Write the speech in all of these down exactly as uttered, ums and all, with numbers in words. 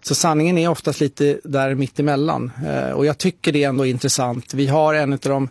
Så sanningen är oftast lite där mitt emellan. Eh, och jag tycker det är ändå intressant. Vi har en av de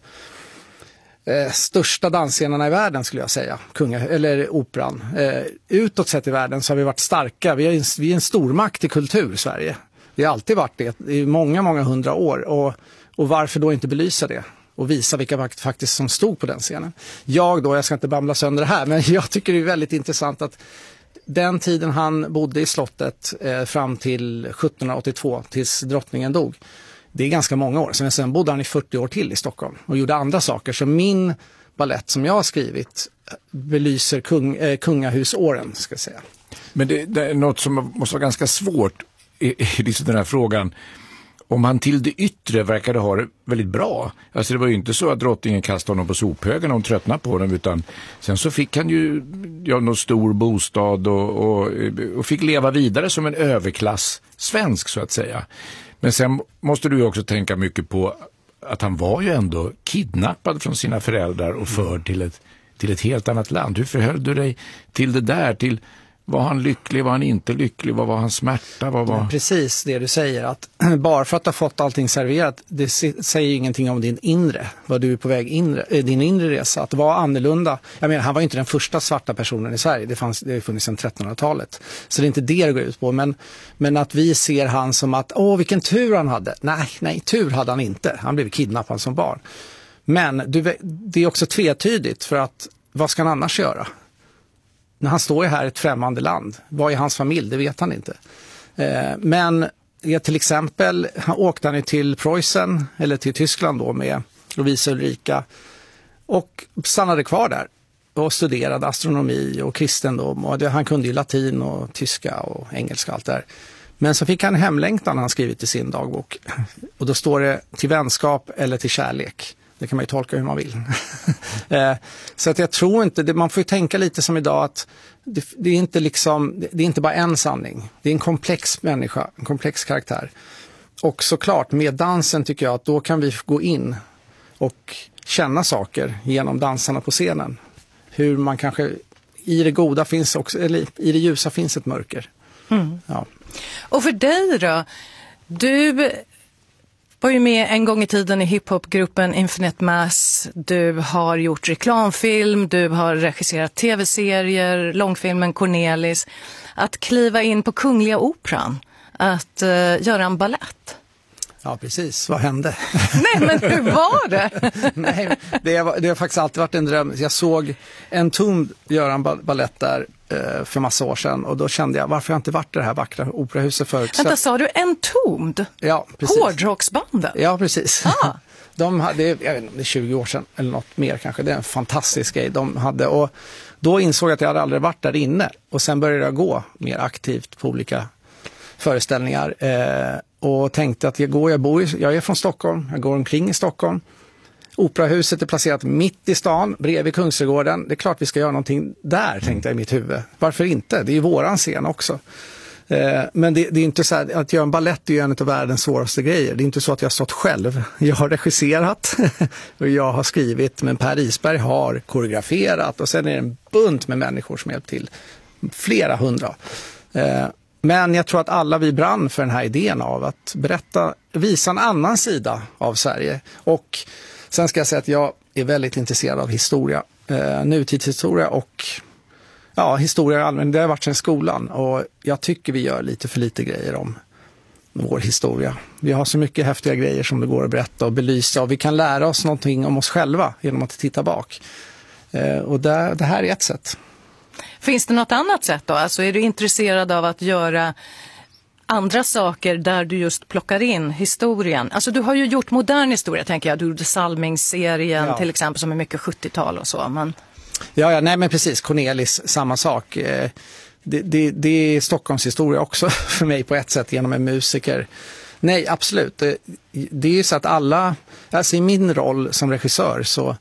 eh, största dansscenerna i världen skulle jag säga. Kunga, eller operan. Eh, utåt sett i världen så har vi varit starka. Vi är en, vi är en stormakt i kultur, Sverige. Vi har alltid varit det i många, många hundra år. Och, och varför då inte belysa det? Och visa vilka faktiskt som stod på den scenen. Jag då, jag ska inte babbla sönder det här, men jag tycker det är väldigt intressant att den tiden han bodde i slottet eh, fram till sjuttonhundraåttiotvå, tills drottningen dog. Det är ganska många år. Sen, sen bodde han i fyrtio år till i Stockholm och gjorde andra saker. Så min ballett som jag har skrivit belyser kung, eh, kungahusåren, ska jag säga. Men det, det är något som måste vara ganska svårt i, i liksom den här frågan. Om han till det yttre verkade ha det väldigt bra. Alltså det var ju inte så att drottningen kastade honom på sophögen och hon tröttnade på honom, utan sen så fick han ju ja, någon stor bostad och, och, och fick leva vidare som en överklass svensk så att säga. Men sen måste du ju också tänka mycket på att han var ju ändå kidnappad från sina föräldrar och förd till ett, till ett helt annat land. Hur förhöll du dig till det där? Till var han lycklig, var han inte lycklig, vad var hans smärta? Vad var... Precis det du säger, att bara för att du har fått allting serverat, det säger ingenting om din inre, vad du är på väg inre, din inre resa, att vara annorlunda. Jag menar, han var ju inte den första svarta personen i Sverige, det fanns, det har funnits sedan trettonhundratalet, så det är inte det det går ut på, men, men att vi ser han som att, åh vilken tur han hade. Nej, nej, tur hade han inte, han blev kidnappad som barn. Men du, det är också tvetydigt, för att vad ska han annars göra? När han står här i ett främmande land, vad är hans familj? Det vet han inte. Eh, men ja, till exempel han åkte han till Preussen eller till Tyskland då med Lovisa Ulrika och stannade kvar där och studerade astronomi och kristendom. Och det, han kunde ju latin och tyska och engelska och allt där. Men så fick han hemlängtan, han skrivit i sin dagbok. Och då står det till vänskap eller till kärlek. Det kan man ju tolka hur man vill. Så att jag tror inte, man får ju tänka lite som idag att det, det är inte liksom, det är inte bara en sanning. Det är en komplex människa, en komplex karaktär. Och såklart med dansen tycker jag att då kan vi gå in och känna saker genom dansarna på scenen. Hur man kanske, i det goda finns också, eller i det ljusa finns ett mörker. Mm. Ja. Och för dig då, du var ju med en gång i tiden i hiphopgruppen Infinite Mass. Du har gjort reklamfilm, du har regisserat tv-serier, långfilmen Cornelis. Att kliva in på Kungliga Operan, att uh, göra en ballett. Ja, precis. Vad hände? Nej, men hur var det? Nej, det har, det har faktiskt alltid varit en dröm. Jag såg en Tom göra en ballett där eh, för massa år sedan. Och då kände jag, varför har jag inte varit i det här vackra operahuset förut? Vänta, sa du en Tomd? Ja, precis. Hårdrocksbanden? Ja, precis. Ah. De hade, jag vet inte, det är tjugo år sedan eller något mer kanske. Det är en fantastisk grej de hade. Och då insåg jag att jag hade aldrig varit där inne. Och sen började jag gå mer aktivt på olika föreställningar. Eh, och tänkte att jag går, jag bor i, jag är från Stockholm, jag går omkring i Stockholm. Operahuset är placerat mitt i stan, bredvid Kungsträdgården. Det är klart vi ska göra någonting där, tänkte jag i mitt huvud. Varför inte? Det är ju våran scen också. Eh, men det, det är inte så här, att göra en ballett är ju en av världens svåraste grejer. Det är inte så att jag har stått själv. Jag har regisserat och jag har skrivit, men Per Isberg har koreograferat och sen är det en bunt med människor som hjälpt till. Flera hundra. Eh, Men jag tror att alla vi brann för den här idén av att berätta, visa en annan sida av Sverige. Och sen ska jag säga att jag är väldigt intresserad av historia, eh, nutidshistoria och ja, historia i allmänhet. Det har varit sedan skolan och jag tycker vi gör lite för lite grejer om vår historia. Vi har så mycket häftiga grejer som det går att berätta och belysa och vi kan lära oss någonting om oss själva genom att titta bak. Eh, och det, det här är ett sätt. Finns det något annat sätt då? Alltså är du intresserad av att göra andra saker där du just plockar in historien? Alltså du har ju gjort modern historia, tänker jag. Du gjorde Salming-serien ja. Till exempel som är mycket sjuttiotal och så. Men... Ja, ja, nej men precis. Cornelis, samma sak. Det, det, det är Stockholms historia också för mig på ett sätt genom en musiker. Nej, absolut. Det, det är ju så att alla, alltså i min roll som regissör så,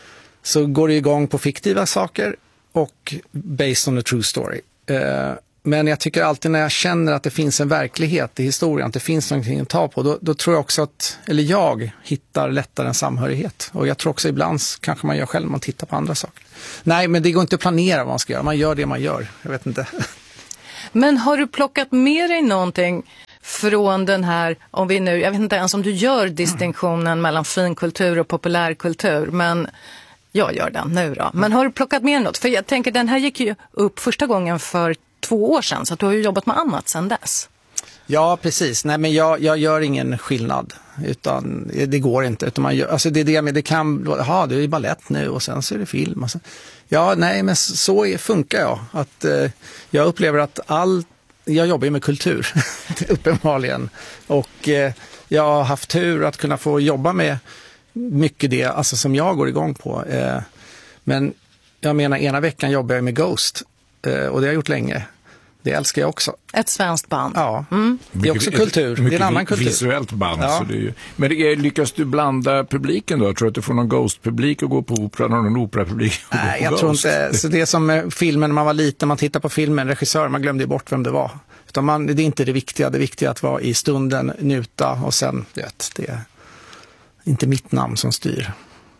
så går det igång på fiktiva saker och based on a true story. Uh, men jag tycker alltid när jag känner att det finns en verklighet i historien, att det finns någonting att ta på, då, då tror jag också att, eller jag hittar lättare en samhörighet. Och jag tror också ibland kanske man gör själv, man tittar på andra saker. Nej, men det går inte att planera vad man ska göra. Man gör det man gör. Jag vet inte. Men har du plockat med dig någonting från den här, om vi nu, jag vet inte ens om du gör distinktionen mellan finkultur och populärkultur, men jag gör den nu då. Men har du plockat med något? För jag tänker, den här gick ju upp första gången för två år sedan, så att du har ju jobbat med annat sedan dess. Ja, precis. Nej, men jag, jag gör ingen skillnad, utan det går inte. Utan man gör, alltså det är det med, det kan, ja, det är ballett nu och sen så är det film. Och sen, ja, nej, men så är, funkar jag. Att, eh, jag upplever att all, jag jobbar ju med kultur, uppenbarligen. Och eh, jag har haft tur att kunna få jobba med mycket det, alltså som jag går igång på. Eh, men jag menar, ena veckan jobbar jag med Ghost, eh, och det har jag gjort länge. Det älskar jag också. Ett svenskt band. Ja, mm. Det är också kultur. Det är en annan kultur. Visuellt band. Ja. Så det är ju... Men det är, lyckas du blanda publiken då? Tror du att du får någon Ghost-publik att gå på opera, någon opera-publik att Nej, gå på jag Ghost? tror inte. Så det är som filmen när man var liten, man tittar på filmen, regissör, man glömde bort vem det var. Utan man, det är inte det viktiga. Det viktiga är att vara i stunden, njuta och sen, vet, det är inte mitt namn som styr.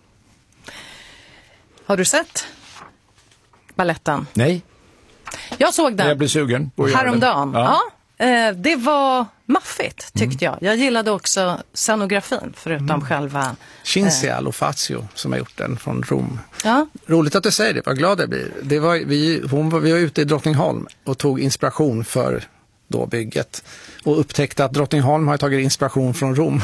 Har du sett balletten? Nej. Jag såg den. Jag blev sugen på att göra häromdagen. den. Ja. Ja, eh, det var maffigt tyckte mm. jag. Jag gillade också scenografin förutom mm. själva... Cinzia Lofazio som har gjort den från Rom. Ja. Roligt att du säger det, vad glad jag blir. Det var, vi, hon var, vi var ute i Drottningholm och tog inspiration för då bygget. Och upptäckte att Drottningholm har tagit inspiration från Rom.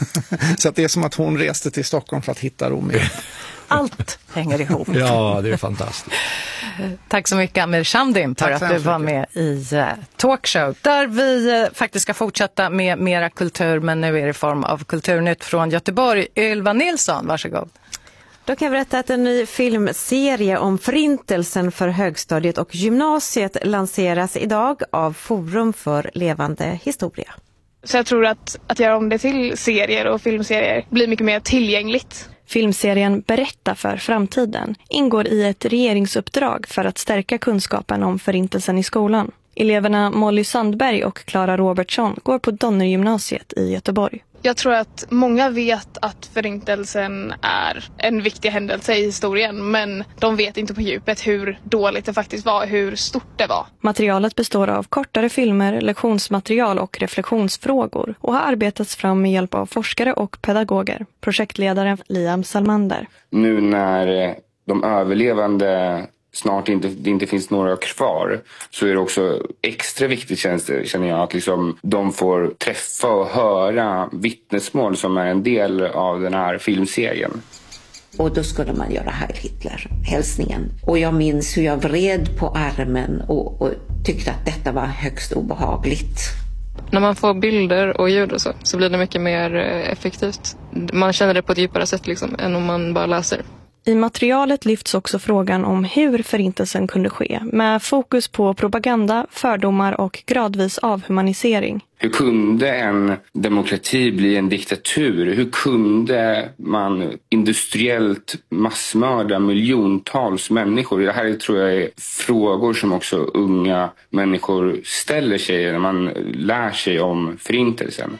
Så att det är som att hon reste till Stockholm för att hitta Rom igen. Allt hänger ihop. Ja, det är fantastiskt. Tack så mycket Amir Shamdim för att du var med i uh, Talkshow. Där vi uh, faktiskt ska fortsätta med mera kultur, men nu är det i form av Kulturnytt från Göteborg. Ylva Nilsson, varsågod. Då kan jag berätta att en ny filmserie om förintelsen för högstadiet och gymnasiet lanseras idag av Forum för levande historia. Så jag tror att, att göra om det till serier och filmserier blir mycket mer tillgängligt. Filmserien Berätta för framtiden ingår i ett regeringsuppdrag för att stärka kunskapen om förintelsen i skolan. Eleverna Molly Sandberg och Clara Robertsson går på Donnergymnasiet i Göteborg. Jag tror att många vet att förintelsen är en viktig händelse i historien, men de vet inte på djupet hur dåligt det faktiskt var, hur stort det var. Materialet består av kortare filmer, lektionsmaterial och reflektionsfrågor och har arbetats fram med hjälp av forskare och pedagoger. Projektledaren Liam Salmander. Nu när de överlevande snart inte, det inte finns några kvar, så är det också extra viktigt, känner jag, att liksom de får träffa och höra vittnesmål som är en del av den här filmserien. Och då skulle man göra Heil Hitler, hälsningen. Och jag minns hur jag vred på armen och, och tyckte att detta var högst obehagligt. När man får bilder och ljud och så, så blir det mycket mer effektivt. Man känner det på ett djupare sätt liksom, än om man bara läser. I materialet lyfts också frågan om hur förintelsen kunde ske, med fokus på propaganda, fördomar och gradvis avhumanisering. Hur kunde en demokrati bli en diktatur? Hur kunde man industriellt massmörda miljontals människor? Det här tror jag är frågor som också unga människor ställer sig när man lär sig om förintelsen.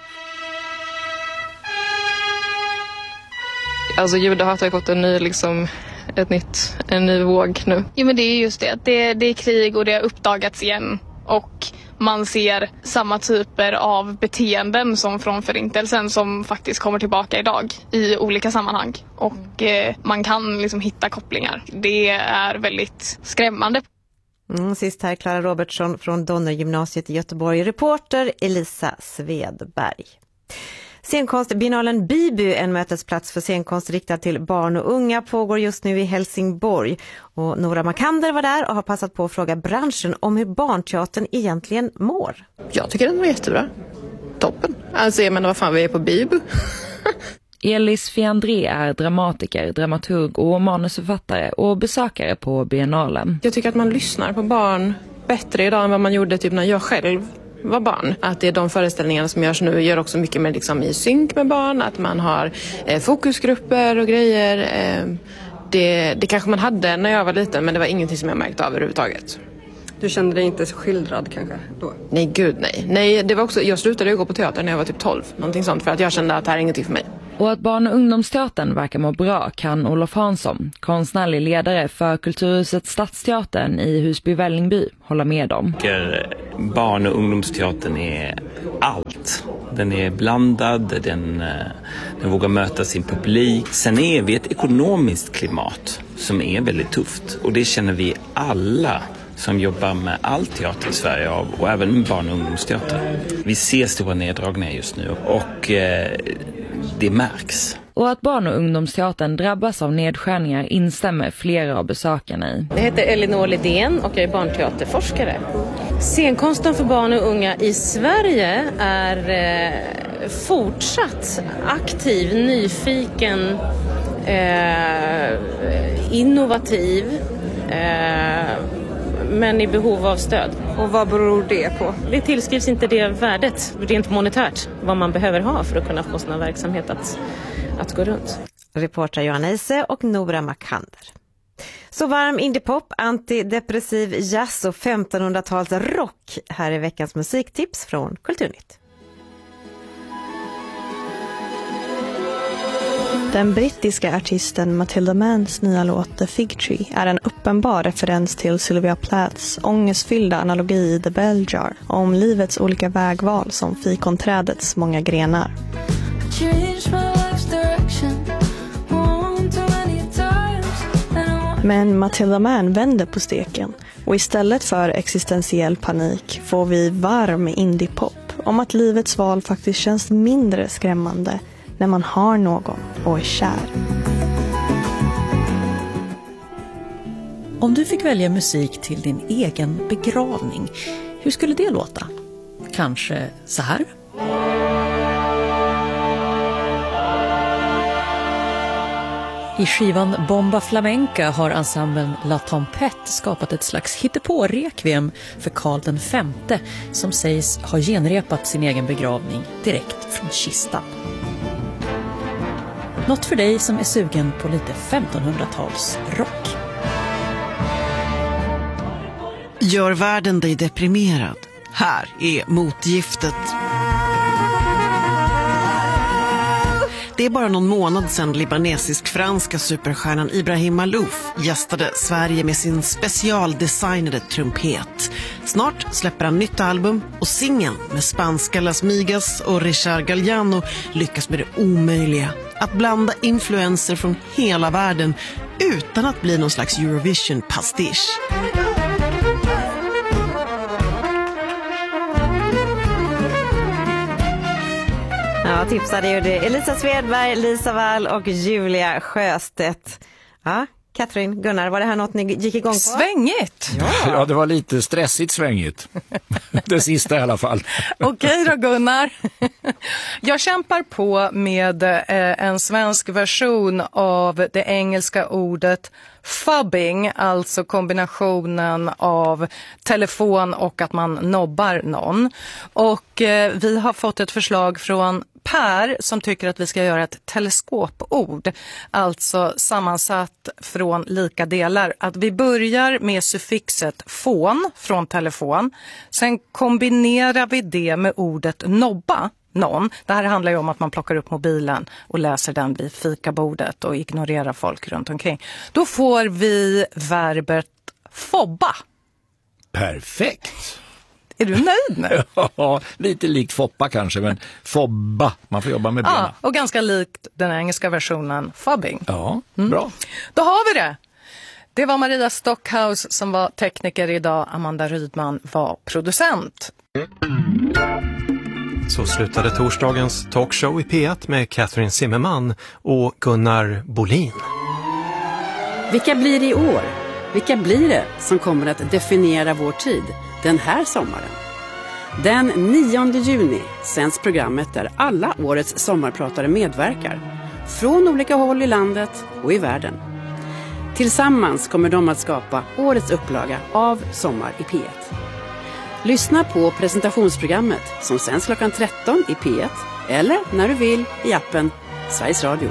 Alltså judehat har fått en ny, liksom, ett nytt, en ny våg nu. Jo, men det är just det. det. Det är krig och det har uppdagats igen. Och man ser samma typer av beteenden som från förintelsen som faktiskt kommer tillbaka idag i olika sammanhang. Och eh, man kan liksom hitta kopplingar. Det är väldigt skrämmande. Mm, sist här Clara Robertsson från Donnergymnasiet i Göteborg. Reporter Elisa Svedberg. Scenkonstbiennalen Bibu, en mötesplats för scenkonst riktad till barn och unga, pågår just nu i Helsingborg. Och Nora Makander var där och har passat på att fråga branschen om hur barnteatern egentligen mår. Jag tycker den var jättebra. Toppen. Alltså jag menar, vad fan, vi är på Bibu. Elis Fiandré är dramatiker, dramaturg och manusförfattare och besökare på biennalen. Jag tycker att man lyssnar på barn bättre idag än vad man gjorde typ när jag själv var barn. Att det är de föreställningarna som görs nu gör också mycket mer liksom i synk med barn. Att man har eh, fokusgrupper och grejer. Eh, det, det kanske man hade när jag var liten, men det var ingenting som jag märkte av överhuvudtaget. Du kände dig inte så skildrad kanske då? Nej, gud nej. Nej, det var också, jag slutade ju gå på teater när jag var typ tolv. Någonting sånt, för att jag kände att det här är ingenting för mig. Och att barn- och ungdomsteatern verkar må bra kan Olof Hansson, konstnärlig ledare för Kulturhuset Stadsteatern i Husby Vällingby, hålla med om. Barn- och ungdomsteatern är allt brett. Den är blandad, den, den vågar möta sin publik. Sen är vi ett ekonomiskt klimat som är väldigt tufft. Och det känner vi alla som jobbar med all teater i Sverige av, och även barn- och ungdomsteater. Vi ser stora neddragningar just nu och eh, det märks. Och att barn- och ungdomsteatern drabbas av nedskärningar instämmer flera av besökarna i. Jag heter Elinor Lidén och jag är barnteaterforskare. Scenkonsten för barn och unga i Sverige är eh, fortsatt aktiv, nyfiken, eh, innovativ, eh, men i behov av stöd. Och vad beror det på? Det tillskrivs inte det värdet rent monetärt vad man behöver ha för att kunna få såna verksamhet att, att gå runt. Reporter Johanna Ise och Nora Makander. Så varm indiepop, antidepressiv jazz och femtonhundratals rock. Här är veckans musiktips från Kulturnytt. Den brittiska artisten Matilda Manns nya låt The Fig Tree är en uppenbar referens till Sylvia Plaths ångestfyllda analogi i The Bell Jar om livets olika vägval som fikonträdets många grenar. Men Matilda Mann vänder på steken och istället för existentiell panik får vi varm indiepop om att livets val faktiskt känns mindre skrämmande när man har någon och är kär. Om du fick välja musik till din egen begravning, hur skulle det låta? Kanske så här? I skivan Bomba Flamenca har ensemblen La Tempête skapat ett slags hittepå-rekviem för Karl den femte som sägs ha genrepat sin egen begravning direkt från kistan. Något för dig som är sugen på lite femtonhundratals rock. Gör världen dig deprimerad? Här är motgiftet. Det är bara någon månad sedan libanesisk-franska superstjärnan Ibrahim Malouf gästade Sverige med sin specialdesignade trumpet. Snart släpper han nytt album och singeln med spanska Las Migas och Richard Galliano lyckas med det omöjliga. Att blanda influenser från hela världen utan att bli någon slags Eurovision-pastisch. Ja, tipsade ju det Elisa Svedberg, Lisa Wall och Julia Sjöstedt. Ja, Katrin, Gunnar, var det här något ni gick igång på? Svängigt! Ja, ja det var lite stressigt svängigt. Det sista i alla fall. Okej då Gunnar. Jag kämpar på med eh, en svensk version av det engelska ordet fubbing, alltså kombinationen av telefon och att man nobbar någon. Och eh, vi har fått ett förslag från Per som tycker att vi ska göra ett teleskopord, alltså sammansatt från lika delar. Att vi börjar med suffixet fon från telefon, sen kombinerar vi det med ordet nobba någon. Det här handlar ju om att man plockar upp mobilen och läser den vid fikabordet och ignorerar folk runt omkring. Då får vi verbet fobba. Perfekt! Är du nöjd nu? Ja, lite likt foppa kanske, men fobba, man får jobba med benen. Ja, och ganska likt den engelska versionen fubbing. Ja, mm. Bra. Då har vi det. Det var Maria Stockhaus som var tekniker idag. Amanda Rydman var producent. Så slutade torsdagens talkshow i P ett med Catherine Zimmerman och Gunnar Bolin. Vilka blir det i år? Vilka blir det som kommer att definiera vår tid den här sommaren? Den nionde juni sänds programmet där alla årets sommarpratare medverkar. Från olika håll i landet och i världen. Tillsammans kommer de att skapa årets upplaga av Sommar i P ett. Lyssna på presentationsprogrammet som sänds klockan tretton i P ett eller när du vill i appen Sveriges Radio.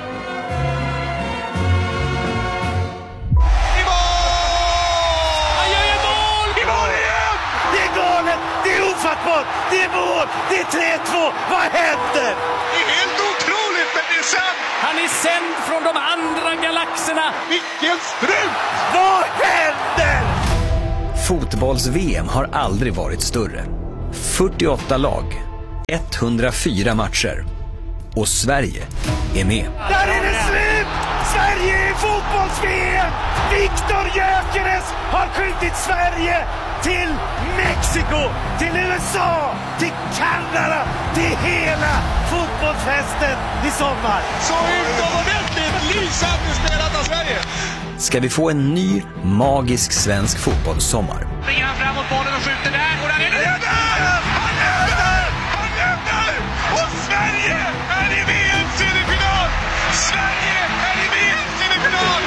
Det är mål! Det är tre två! Vad händer? Det är helt otroligt, men det är sant! Han är sänd från de andra galaxerna! Vilken strut! Vad händer? Fotbolls-V M har aldrig varit större. fyrtioåtta lag, etthundrafyra matcher. Och Sverige är med. Där är det slut! Sverige är fotbolls-V M! Viktor Gyökeres har skjutit Sverige till Mexiko, till U S A, till Kanada, till hela fotbollsfesten i sommar. Så utomordentligt lysande spelat av Sverige! Ska vi få en ny magisk svensk fotbollssommar? Springer han framåt bollen och skjuter där och där är det där! Han är där! Han är där! Och Sverige är i V M-semifinal! Sverige är i V M-semifinal!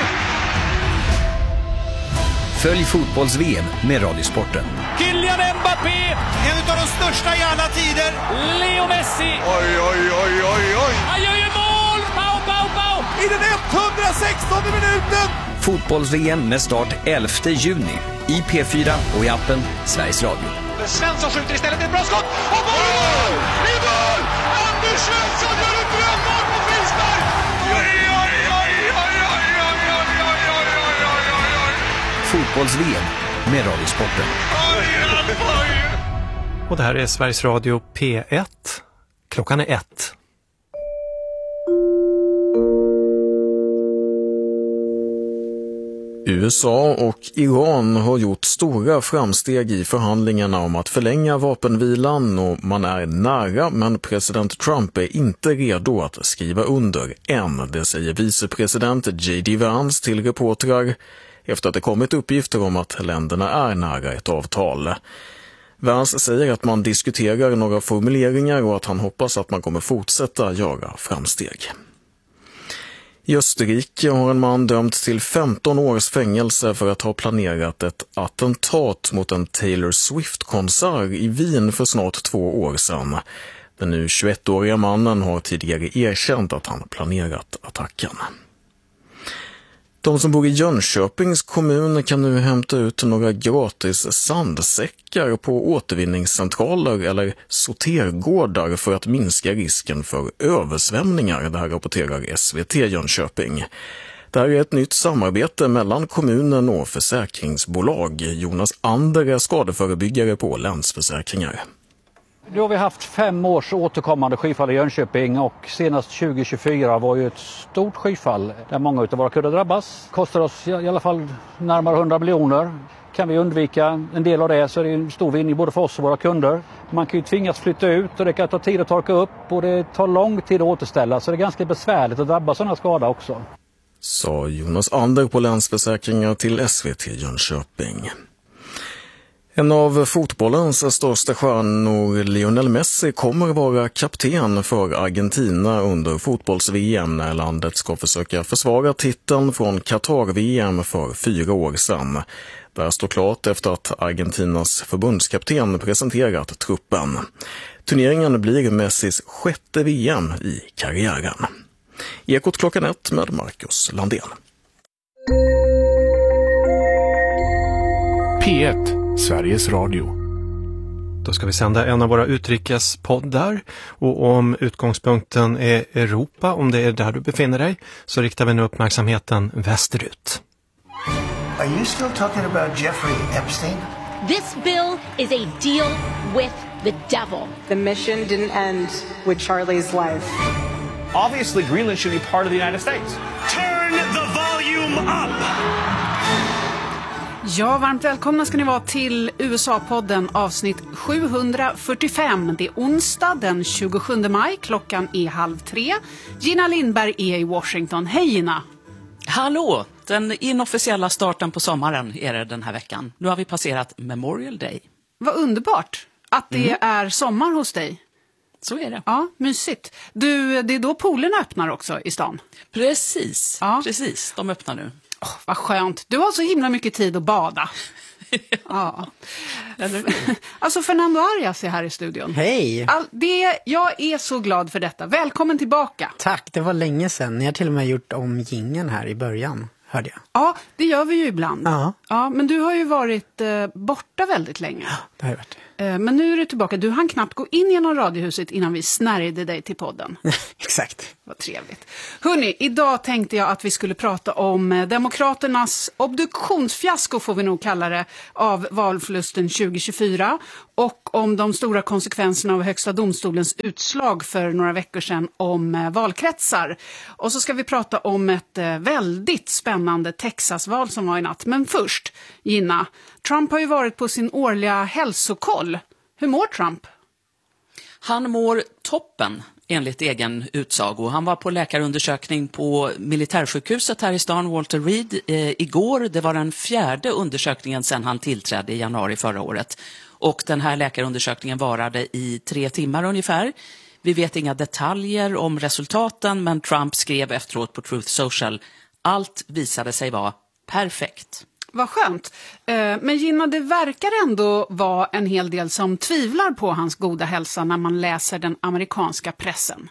Följ fotbolls-V M med Radiosporten. Kylian Mbappé! En av de största i alla tider! Leo Messi! Oj, oj, oj, oj, oj! Han gör ju mål! Pau, pau, pau! I den etthundrasextonde minuten! Fotbolls-V M med start elfte juni i P fyra och i appen Sveriges Radio. Svensson skjuter istället ett bra skott och mål! I mål! Anders Svensson gör ett drömmål på frispark! Oj, oj, oj, oj, oj, oj, oj, oj, oj, oj, oj, oj. Fotbolls-V M med Radiosporten. Oj, oj, oj. Och det här är Sveriges Radio P ett. Klockan är ett. U S A och Iran har gjort stora framsteg i förhandlingarna om att förlänga vapenvilan och man är nära, men president Trump är inte redo att skriva under än, det säger vicepresident J D Vance till reportrar efter att det kommit uppgifter om att länderna är nära ett avtal. Vance säger att man diskuterar några formuleringar och att han hoppas att man kommer fortsätta göra framsteg. I Österrike har en man dömts till femton års fängelse för att ha planerat ett attentat mot en Taylor Swift-konsert i Wien för snart två år sedan. Den nu tjugoettåriga mannen har tidigare erkänt att han planerat attacken. De som bor i Jönköpings kommun kan nu hämta ut några gratis sandsäckar på återvinningscentraler eller sortergårdar för att minska risken för översvämningar, det här rapporterar S V T Jönköping. Det här är ett nytt samarbete mellan kommunen och försäkringsbolag. Jonas Ander är skadeförebyggare på Länsförsäkringar. Nu har vi haft fem års återkommande skyfall i Jönköping och senast tjugo tjugofyra var ju ett stort skyfall där många av våra kunder drabbas. Kostar oss i alla fall närmare hundra miljoner. Kan vi undvika en del av det så är det en stor vinning både för oss och våra kunder. Man kan ju tvingas flytta ut och det kan ta tid att torka upp och det tar lång tid att återställa, så det är ganska besvärligt att drabba sådana skada också. Sa Jonas Ander på Länsförsäkringar till S V T Jönköping. En av fotbollens största stjärnor, Lionel Messi, kommer vara kapten för Argentina under fotbolls-V M när landet ska försöka försvara titeln från Qatar-V M för fyra år sedan. Det står klart efter att Argentinas förbundskapten presenterat truppen. Turneringen blir Messis sjätte V M i karriären. Ekot klockan ett med Marcus Landén. P ett, Sveriges Radio. Då ska vi sända en av våra utrikespoddar, och om utgångspunkten är Europa, om det är där du befinner dig, så riktar vi nu uppmärksamheten västerut. Are you still talking about Jeffrey Epstein? This bill is a deal with the devil. The mission didn't end with Charlie's life. Obviously, Greenland should be part of the United States. Turn the volume up! Ja, varmt välkomna ska ni vara till U S A-podden avsnitt sjuhundrafyrtiofem. Det är onsdag den tjugosjunde maj, klockan är halv tre. Gina Lindberg är i Washington. Hej Gina! Hallå! Den inofficiella starten på sommaren är det den här veckan. Nu har vi passerat Memorial Day. Vad underbart att det mm. är sommar hos dig. Så är det. Ja, mysigt. Du, det är då poolen öppnar också i stan. Precis, ja. precis. De öppnar nu. Oh, vad skönt. Du har så himla mycket tid att bada. Ja. Alltså Fernando Arias är här i studion. Hej! All, det, jag är så glad för detta. Välkommen tillbaka. Tack, det var länge sedan. Ni har till och med gjort om jingeln här i början, hörde jag. Ja, det gör vi ju ibland. Ja. Ja, men du har ju varit eh, borta väldigt länge. Ja, det har jag varit. Men nu är du tillbaka. Du hann knappt gå in genom radiohuset innan vi snärjde dig till podden. Exakt. Vad trevligt. Hörrni, idag tänkte jag att vi skulle prata om Demokraternas obduktionsfiasko, får vi nog kalla det, av valförlusten tjugo tjugofyra och om de stora konsekvenserna av Högsta domstolens utslag för några veckor sedan om valkretsar. Och så ska vi prata om ett väldigt spännande Texasval som var i natt. Men först, Gina, Trump har ju varit på sin årliga hälsokoll. Hur mår Trump? Han mår toppen, enligt egen utsago. Han var på läkarundersökning på militärsjukhuset här i stan, Walter Reed, eh, igår. Det var den fjärde undersökningen sedan han tillträdde i januari förra året. Och den här läkarundersökningen varade i tre timmar ungefär. Vi vet inga detaljer om resultaten, men Trump skrev efteråt på Truth Social: allt visade sig vara perfekt. Vad skönt. Men Gina, det verkar ändå vara en hel del som tvivlar på hans goda hälsa när man läser den amerikanska pressen.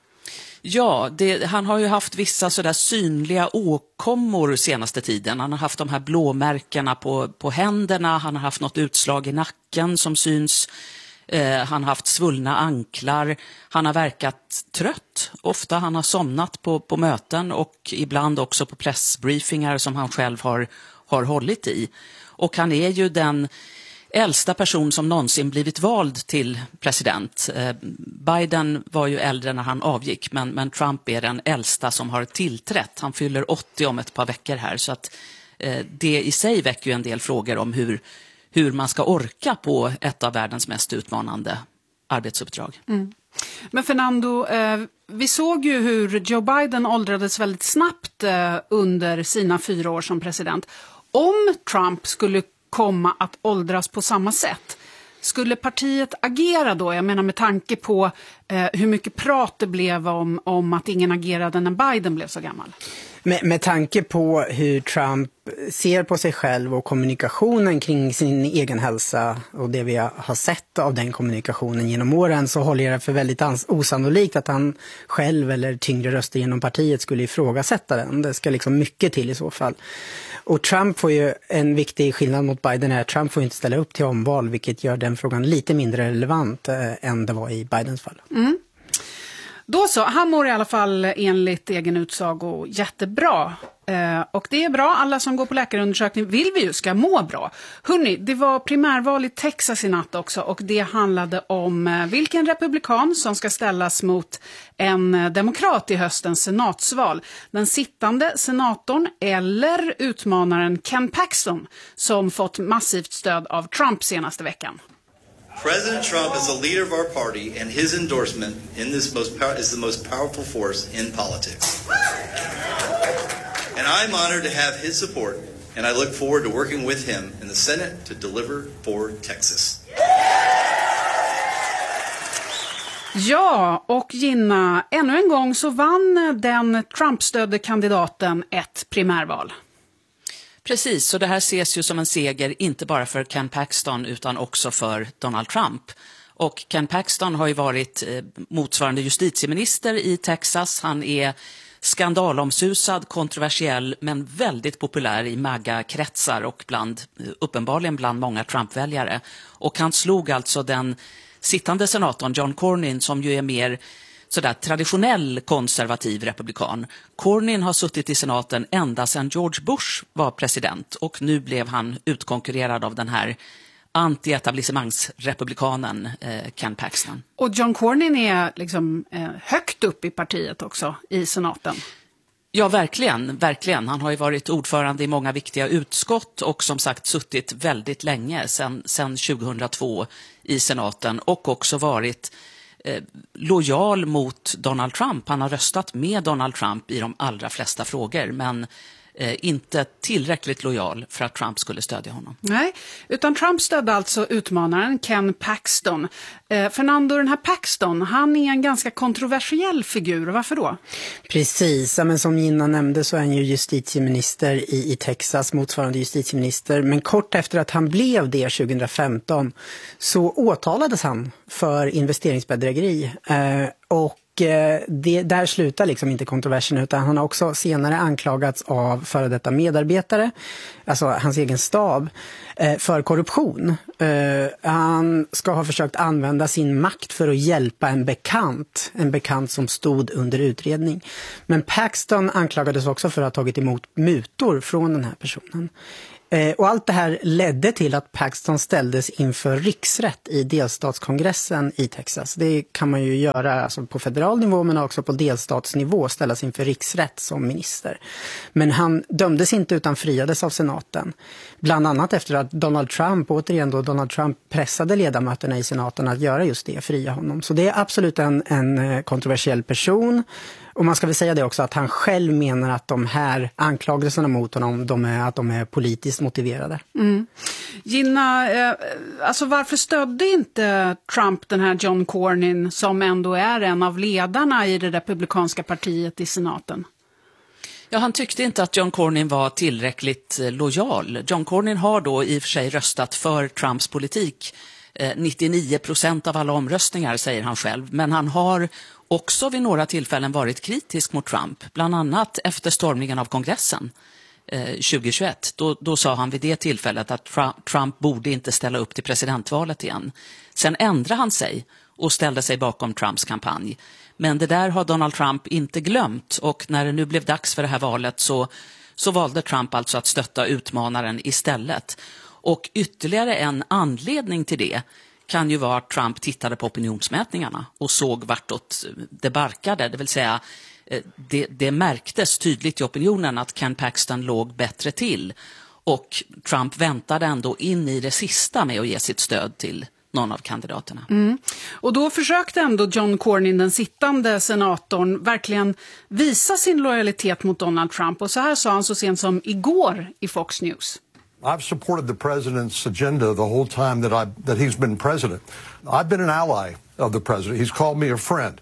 Ja, det, han har ju haft vissa sådär synliga åkommor senaste tiden. Han har haft de här blåmärkena på, på händerna, han har haft något utslag i nacken som syns. Eh, han har haft svullna anklar, han har verkat trött. Ofta han har somnat på, på möten och ibland också på pressbriefingar som han själv har har hållit i. Och han är ju den äldsta person som någonsin blivit vald till president. Eh, Biden var ju äldre när han avgick, men, men Trump är den äldsta som har tillträtt. Han fyller åttio om ett par veckor här, så att eh, det i sig väcker ju en del frågor om hur, hur man ska orka på ett av världens mest utmanande arbetsuppdrag. Mm. Men Fernando, eh, vi såg ju hur Joe Biden åldrades väldigt snabbt eh, under sina fyra år som president. Om Trump skulle komma att åldras på samma sätt, skulle partiet agera då? Jag menar med tanke på eh, hur mycket prat det blev om, om att ingen agerade när Biden blev så gammal. Med, med tanke på hur Trump ser på sig själv och kommunikationen kring sin egen hälsa och det vi har sett av den kommunikationen genom åren, så håller jag det för väldigt ans- osannolikt att han själv eller tyngre röster genom partiet skulle ifrågasätta den. Det ska liksom mycket till i så fall. Och Trump får ju en viktig skillnad mot Biden är att Trump får inte ställa upp till omval, vilket gör den frågan lite mindre relevant eh, än det var i Bidens fall. Mm. Då så, han mår i alla fall enligt egen utsago jättebra. Eh, och det är bra, alla som går på läkarundersökning vill vi ju ska må bra. Hörrni, det var primärval i Texas i natt också, och det handlade om eh, vilken republikan som ska ställas mot en eh, demokrat i höstens senatsval. Den sittande senatorn eller utmanaren Ken Paxton, som fått massivt stöd av Trump senaste veckan. President Trump is the leader of our party, and his endorsement in this most pow- is the most powerful force in politics. And I'm honored to have his support, and I look forward to working with him in the Senate to deliver for Texas. Ja, och Gina, ännu en gång så vann den Trump-stödde kandidaten ett primärval. Precis, och det här ses ju som en seger inte bara för Ken Paxton utan också för Donald Trump. Och Ken Paxton har ju varit eh, motsvarande justitieminister i Texas. Han är skandalomsusad, kontroversiell men väldigt populär i MAGA-kretsar och bland, uppenbarligen bland många Trump-väljare. Och han slog alltså den sittande senatorn John Cornyn, som ju är mer sådär traditionell konservativ republikan. Cornyn har suttit i senaten ända sedan George Bush var president, och nu blev han utkonkurrerad av den här anti-etablissemangsrepublikanen eh, Ken Paxton. Och John Cornyn är liksom eh, högt upp i partiet också i senaten. Ja, verkligen, verkligen. Han har ju varit ordförande i många viktiga utskott och som sagt suttit väldigt länge, sedan, sedan tjugohundratvå i senaten, och också varit eh, lojal mot Donald Trump. Han har röstat med Donald Trump i de allra flesta frågor, men eh, inte tillräckligt lojal för att Trump skulle stödja honom. Nej, utan Trump stödde alltså utmanaren Ken Paxton. Eh, Fernando, den här Paxton, han är en ganska kontroversiell figur. Varför då? Precis, men som Gina nämnde så är han ju justitieminister i, i Texas, motsvarande justitieminister. Men kort efter att han blev det tjugohundrafemton så åtalades han för investeringsbedrägeri. Eh, och Det, där slutar liksom inte kontroversen, utan han har också senare anklagats av före detta medarbetare, alltså hans egen stab, för korruption. Han ska ha försökt använda sin makt för att hjälpa en bekant, en bekant som stod under utredning. Men Paxton anklagades också för att ha tagit emot mutor från den här personen. Och allt det här ledde till att Paxton ställdes inför riksrätt i delstatskongressen i Texas. Det kan man ju göra alltså på federal nivå men också på delstatsnivå, ställas inför riksrätt som minister. Men han dömdes inte utan friades av senaten. Bland annat efter att Donald Trump, återigen då Donald Trump pressade ledamöterna i senaten att göra just det, fria honom. Så det är absolut en, en kontroversiell person. Och man ska väl säga det också att han själv menar att de här anklagelserna mot honom, de är, att de är politiskt motiverade. Mm. Gina, eh, alltså varför stödde inte Trump den här John Cornyn som ändå är en av ledarna i det republikanska partiet i senaten? Ja, han tyckte inte att John Cornyn var tillräckligt lojal. John Cornyn har då i och för sig röstat för Trumps politik. nittionio procent av alla omröstningar säger han själv. Men han har också vid några tillfällen varit kritisk mot Trump. Bland annat efter stormningen av kongressen eh, tjugohundratjugoett. Då, då sa han vid det tillfället att Trump, Trump borde inte ställa upp till presidentvalet igen. Sen ändrade han sig och ställde sig bakom Trumps kampanj. Men det där har Donald Trump inte glömt. Och när det nu blev dags för det här valet så, så valde Trump alltså att stötta utmanaren istället. Och ytterligare en anledning till det kan ju vara att Trump tittade på opinionsmätningarna och såg vartåt det barkade. Det vill säga, det, det märktes tydligt i opinionen att Ken Paxton låg bättre till. Och Trump väntade ändå in i det sista med att ge sitt stöd till någon av kandidaterna. Mm. Och då försökte ändå John Cornyn, den sittande senatorn, verkligen visa sin lojalitet mot Donald Trump. Och så här sa han så sent som igår i Fox News. I've supported the president's agenda the whole time that I that he's been president. I've been an ally of the president. He's called me a friend.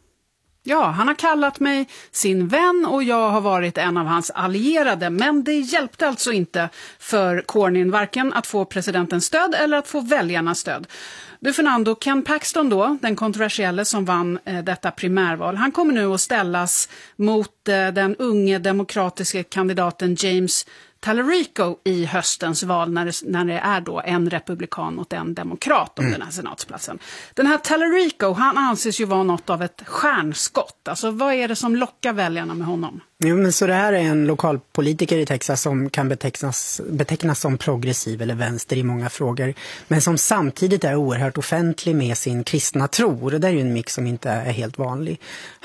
Ja, han har kallat mig sin vän och jag har varit en av hans allierade. Men det hjälpte alltså inte för Cornyn varken att få presidentens stöd eller att få väljarnas stöd. Du Fernando, Ken Paxton då, den kontroversiella som vann eh, detta primärval, han kommer nu att ställas mot eh, den unge demokratiska kandidaten James Tallarico i höstens val när det, när det är då en republikan mot en demokrat om mm. den här senatsplatsen. Den här Tallarico, han anses ju vara något av ett stjärnskott. Alltså vad är det som lockar väljarna med honom? Jo, men så det här är en lokalpolitiker i Texas som kan betecknas, betecknas som progressiv eller vänster i många frågor. Men som samtidigt är oerhört offentlig med sin kristna tro. Det där är ju en mix som inte är helt vanlig.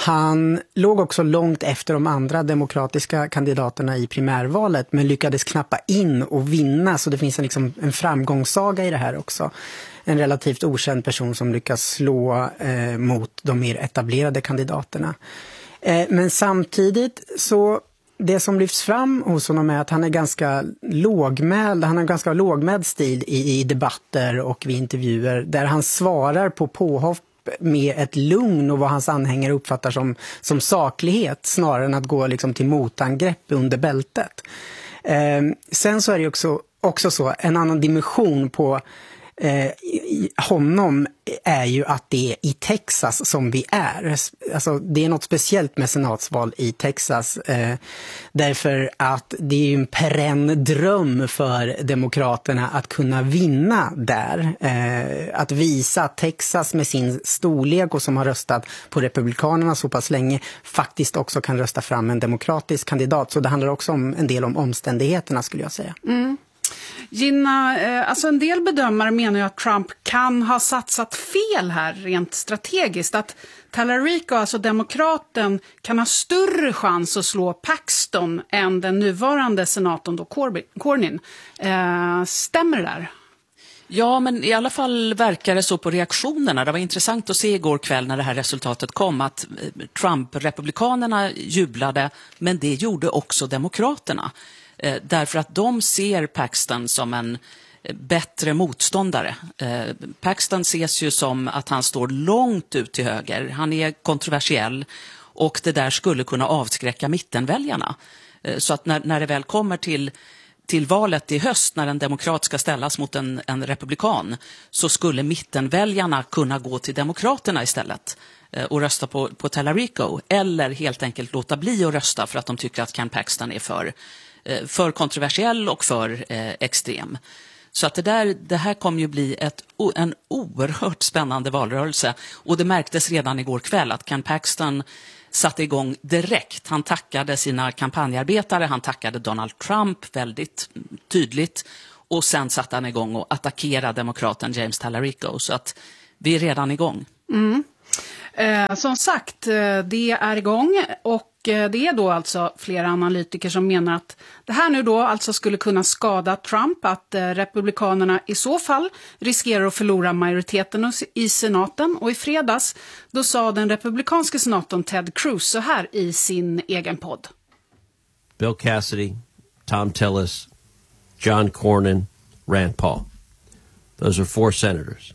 Han låg också långt efter de andra demokratiska kandidaterna i primärvalet men lyckades knappa in och vinna. Så det finns en, liksom, en framgångssaga i det här också. En relativt okänd person som lyckas slå eh, mot de mer etablerade kandidaterna. Men samtidigt så det som lyfts fram hos honom är att han är ganska lågmäld, han har en ganska lågmäld stil i, i debatter och vid intervjuer där han svarar på påhopp med ett lugn och vad hans anhängare uppfattar som, som saklighet snarare än att gå liksom till motangrepp under bältet. Eh, sen så är det också, också så en annan dimension på Eh, honom är ju att det är i Texas som vi är. Alltså, det är något speciellt med senatsval i Texas eh, därför att det är ju en perenn dröm för demokraterna att kunna vinna där. Eh, att visa att Texas med sin storlek och som har röstat på republikanerna så pass länge faktiskt också kan rösta fram en demokratisk kandidat. Så det handlar också om en del om omständigheterna skulle jag säga. Mm. Gina, alltså en del bedömare menar ju att Trump kan ha satsat fel här rent strategiskt. Att Tallarico, alltså demokraten, kan ha större chans att slå Paxton än den nuvarande senatorn då Cornyn. Eh, stämmer det där? Ja, men i alla fall verkar det så på reaktionerna. Det var intressant att se igår kväll när det här resultatet kom att Trump-republikanerna jublade, men det gjorde också demokraterna. Därför att de ser Paxton som en, bättre motståndare. Eh, Paxton ses ju som att han står långt ut till höger. Han är kontroversiell och det där skulle kunna avskräcka mittenväljarna. Eh, så att när, när det väl kommer till, till valet i höst, när en demokrat ska ställas mot en, en republikan, så skulle mittenväljarna kunna gå till demokraterna istället eh, och rösta på, på Tallarico, eller helt enkelt låta bli att rösta för att de tycker att Ken Paxton är för, eh, för kontroversiell och för eh, extrem. Så att det, där, det här kommer ju bli ett, en oerhört spännande valrörelse. Och det märktes redan igår kväll att Ken Paxton satte igång direkt. Han tackade sina kampanjarbetare, han tackade Donald Trump väldigt tydligt. Och sen satte han igång och attackerade demokraten James Tallarico. Så att vi är redan igång. Mm. Eh, som sagt, det är igång och det är då alltså flera analytiker som menar att det här nu då alltså skulle kunna skada Trump, att eh, republikanerna i så fall riskerar att förlora majoriteten i senaten. Och i fredags då sa den republikanske senatorn Ted Cruz så här i sin egen podd. Bill Cassidy, Tom Tillis, John Cornyn, Rand Paul. Those are four senators.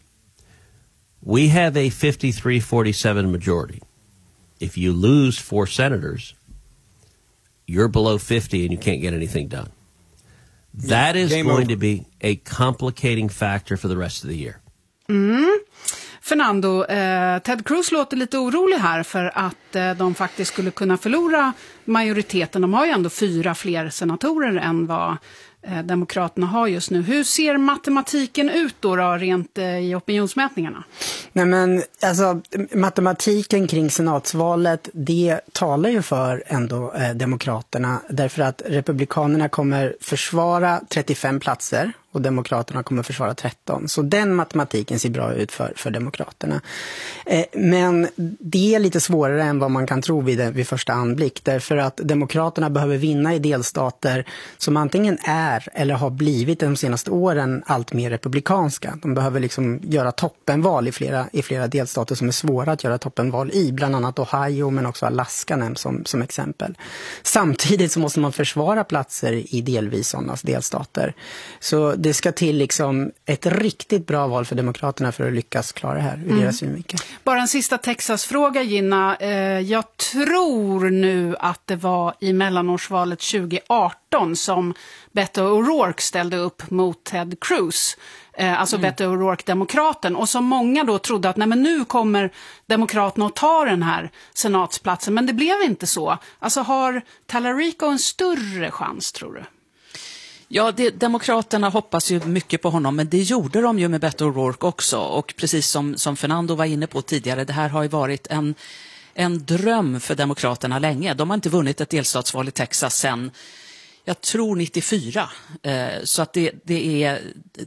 We have a fifty-three forty-seven majority. If you lose four senators, you're below fifty and you can't get anything done. That is Game going over. to be a complicating factor for the rest of the year. Mm. Fernando, eh, Ted Cruz låter lite orolig här för att eh, de faktiskt skulle kunna förlora majoriteten. De har ju ändå fyra fler senatorer än vad eh, demokraterna har just nu. Hur ser matematiken ut då, då rent eh, i opinionsmätningarna? Nej men alltså matematiken kring senatsvalet, det talar ju för ändå eh, demokraterna, därför att republikanerna kommer försvara trettiofem platser och demokraterna kommer försvara tretton. Så den matematiken ser bra ut för, för demokraterna. Eh, men det är lite svårare än vad man kan tro vid, vid första anblick, därför att demokraterna behöver vinna i delstater som antingen är eller har blivit de senaste åren allt mer republikanska. De behöver liksom göra toppenval i flera, i flera delstater som är svåra att göra toppenval i, bland annat Ohio men också Alaska nämns som, som exempel. Samtidigt så måste man försvara platser i delvis sådana delstater. Så det ska till liksom ett riktigt bra val för demokraterna för att lyckas klara det här ur Mm. deras synvinkel. Bara en sista Texas-fråga, Gina. Eh, jag tror nu att det var i mellanårsvalet tjugo arton som Beto O'Rourke ställde upp mot Ted Cruz. Eh, alltså mm. Beto O'Rourke, demokraten. Och som många då trodde att nej, men nu kommer demokraterna att ta den här senatsplatsen. Men det blev inte så. Alltså har Tallarico en större chans, tror du? Ja, det, demokraterna hoppas ju mycket på honom, men det gjorde de ju med Beto O'Rourke också. Och precis som, som Fernando var inne på tidigare, det här har ju varit en, en dröm för demokraterna länge. De har inte vunnit ett delstatsval i Texas sedan, jag tror nittiofyra. Eh, så att det, det är,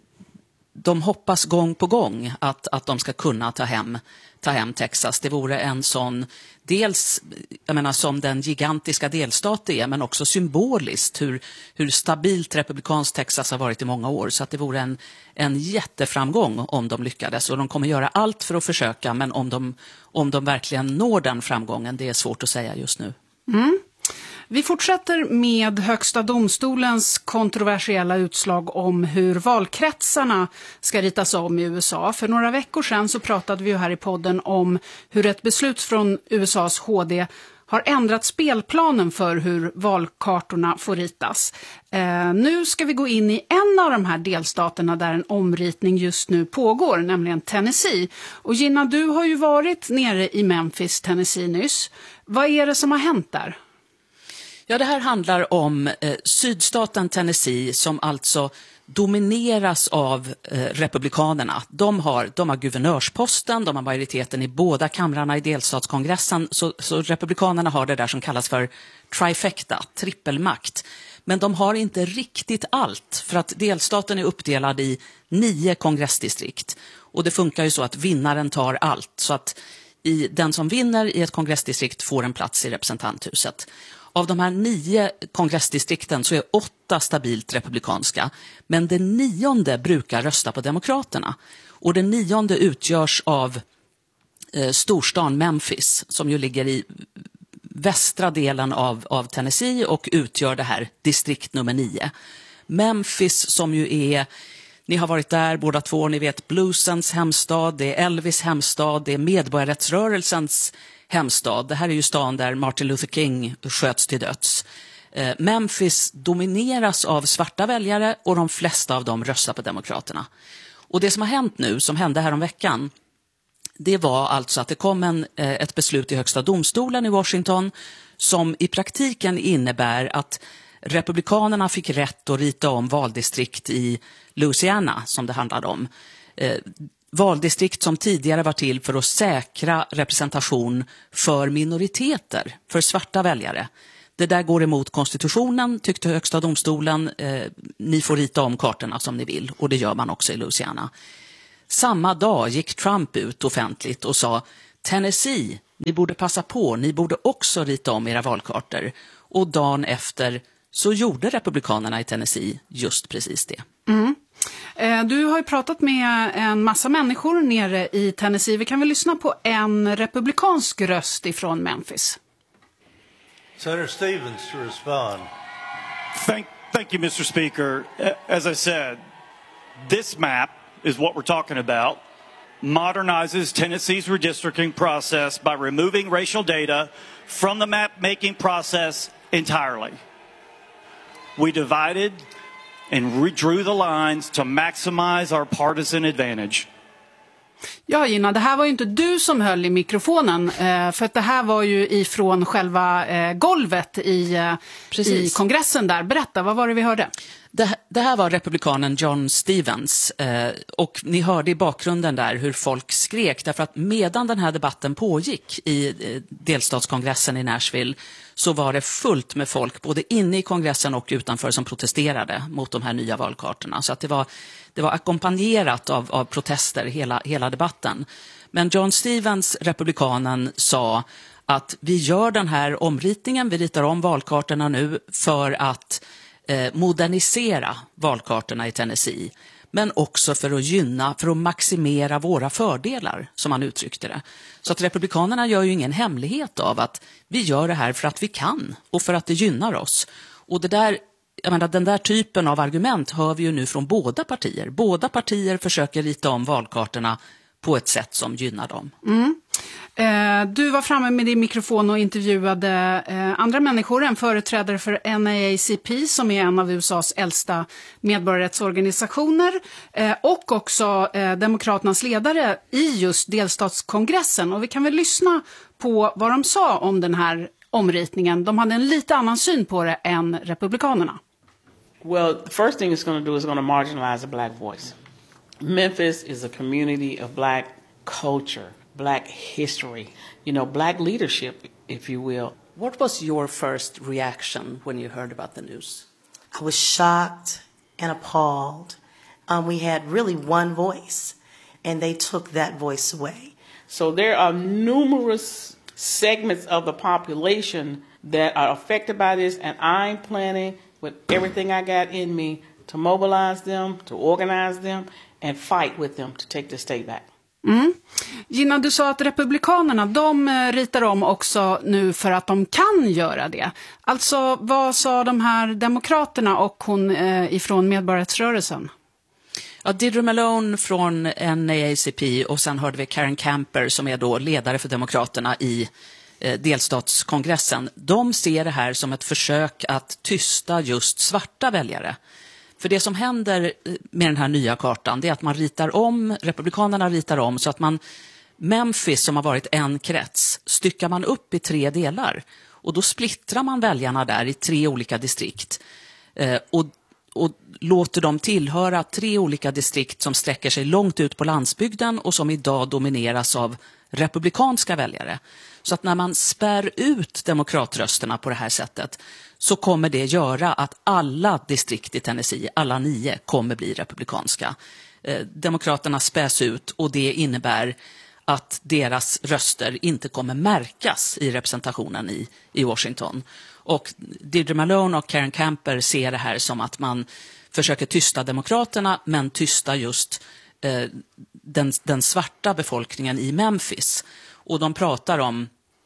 de hoppas gång på gång att, att de ska kunna ta hem, ta hem Texas. Det vore en sån, dels jag menar, som den gigantiska delstat det är, men också symboliskt hur, hur stabilt republikanskt Texas har varit i många år. Så att det vore en, en jätteframgång om de lyckades. Och de kommer göra allt för att försöka, men om de, om de verkligen når den framgången, det är svårt att säga just nu. Mm. Vi fortsätter med Högsta domstolens kontroversiella utslag om hur valkretsarna ska ritas om i U S A. För några veckor sedan så pratade vi ju här i podden om hur ett beslut från U S A:s H D har ändrat spelplanen för hur valkartorna får ritas. Eh, nu ska vi gå in i en av de här delstaterna där en omritning just nu pågår, nämligen Tennessee. Och Gina, du har ju varit nere i Memphis, Tennessee nyss. Vad är det som har hänt där? Ja, det här handlar om eh, sydstaten Tennessee som alltså domineras av eh, republikanerna. De har, de har guvernörsposten, de har majoriteten i båda kamrarna i delstatskongressen. Så, så republikanerna har det där som kallas för trifecta, trippelmakt. Men de har inte riktigt allt, för att delstaten är uppdelad i nio kongressdistrikt. Och det funkar ju så att vinnaren tar allt. Så att i, den som vinner i ett kongressdistrikt får en plats i representanthuset. Av de här nio kongressdistrikten så är åtta stabilt republikanska, men det nionde brukar rösta på demokraterna. Och det nionde utgörs av eh, storstan Memphis, som ju ligger i västra delen av, av Tennessee och utgör det här distrikt nummer nio. Memphis som ju är Ni har varit där båda två, ni vet bluesens hemstad, det är Elvis hemstad, det är medborgarrättsrörelsens hemstad. Det här är ju stan där Martin Luther King sköts till döds. Eh, Memphis domineras av svarta väljare och de flesta av dem röstar på Demokraterna. Och det som har hänt nu, som hände här om veckan, det var alltså att det kom en, eh, ett beslut i högsta domstolen i Washington som i praktiken innebär att republikanerna fick rätt att rita om valdistrikt i Louisiana, som det handlade om. Eh, valdistrikt som tidigare var till för att säkra representation för minoriteter, för svarta väljare. Det där går emot konstitutionen, tyckte högsta domstolen. Eh, ni får rita om kartorna som ni vill, och det gör man också i Louisiana. Samma dag gick Trump ut offentligt och sa: Tennessee, ni borde passa på, ni borde också rita om era valkartor. Och dagen efter så gjorde republikanerna i Tennessee just precis det. Mm. Du har ju pratat med en massa människor nere i Tennessee. Vi kan väl lyssna på en republikansk röst ifrån Memphis. Senator Stevens to respond. Thank, thank you, Mister Speaker. As I said, this map is what we're talking about. Modernizes Tennessee's redistricting process by removing racial data from the map-making process entirely. We divided and redrew the lines to maximize our partisan advantage. Ja, Gina, det här var ju inte du som höll i mikrofonen, för att det här var ju ifrån själva golvet i, i kongressen där. Berätta, vad var det vi hörde? Det, det här var republikanen John Stevens, eh, och ni hörde i bakgrunden där hur folk skrek, därför att medan den här debatten pågick i eh, delstatskongressen i Nashville så var det fullt med folk både inne i kongressen och utanför som protesterade mot de här nya valkartorna. Så att det var, det var ackompanjerat av, av protester hela, hela debatten. Men John Stevens, republikanen, sa att vi gör den här omritningen, vi ritar om valkartorna nu för att modernisera valkartorna i Tennessee, men också för att gynna, för att maximera våra fördelar, som han uttryckte det. Så att republikanerna gör ju ingen hemlighet av att vi gör det här för att vi kan och för att det gynnar oss. Och det där, jag menar, den där typen av argument hör vi ju nu från båda partier. Båda partier försöker rita om valkartorna på ett sätt som gynnar dem. Mm. Eh, du var framme med din mikrofon och intervjuade eh, andra människor, en företrädare för N double A C P som är en av U S A:s äldsta medborgarrättsorganisationer, eh, och också eh, Demokraternas ledare i just delstatskongressen. Och vi kan väl lyssna på vad de sa om den här omritningen. De hade en lite annan syn på det än republikanerna. Well, the first thing it's going to do is going to marginalize a black voice. Memphis is a community of black culture, black history, you know, black leadership, if you will. What was your first reaction when you heard about the news? I was shocked and appalled. Um, we had really one voice, and they took that voice away. So there are numerous segments of the population that are affected by this, and I'm planning with everything I got in me to mobilize them, to organize them, and fight with them to take the state back. Mm. Gina, du sa att republikanerna, de ritar om också nu för att de kan göra det. Alltså, vad sa de här demokraterna och hon eh, ifrån medborgarrättsrörelsen? Ja, Deirdre Malone från N double A C P, och sen hörde vi Karen Camper som är då ledare för demokraterna i eh, delstatskongressen. De ser det här som ett försök att tysta just svarta väljare. För det som händer med den här nya kartan, det är att man ritar om, republikanerna ritar om så att man, Memphis som har varit en krets, styckar man upp i tre delar. Och då splittrar man väljarna där i tre olika distrikt. Eh, och, och låter dem tillhöra tre olika distrikt som sträcker sig långt ut på landsbygden och som idag domineras av republikanska väljare. Så att när man spär ut demokratrösterna på det här sättet så kommer det göra att alla distrikt i Tennessee, alla nio, kommer bli republikanska. Eh, demokraterna späs ut och det innebär att deras röster inte kommer märkas i representationen i, i Washington. Och Deirdre Malone och Karen Camper ser det här som att man försöker tysta demokraterna men tysta just eh, den, den svarta befolkningen i Memphis. Och de pratar om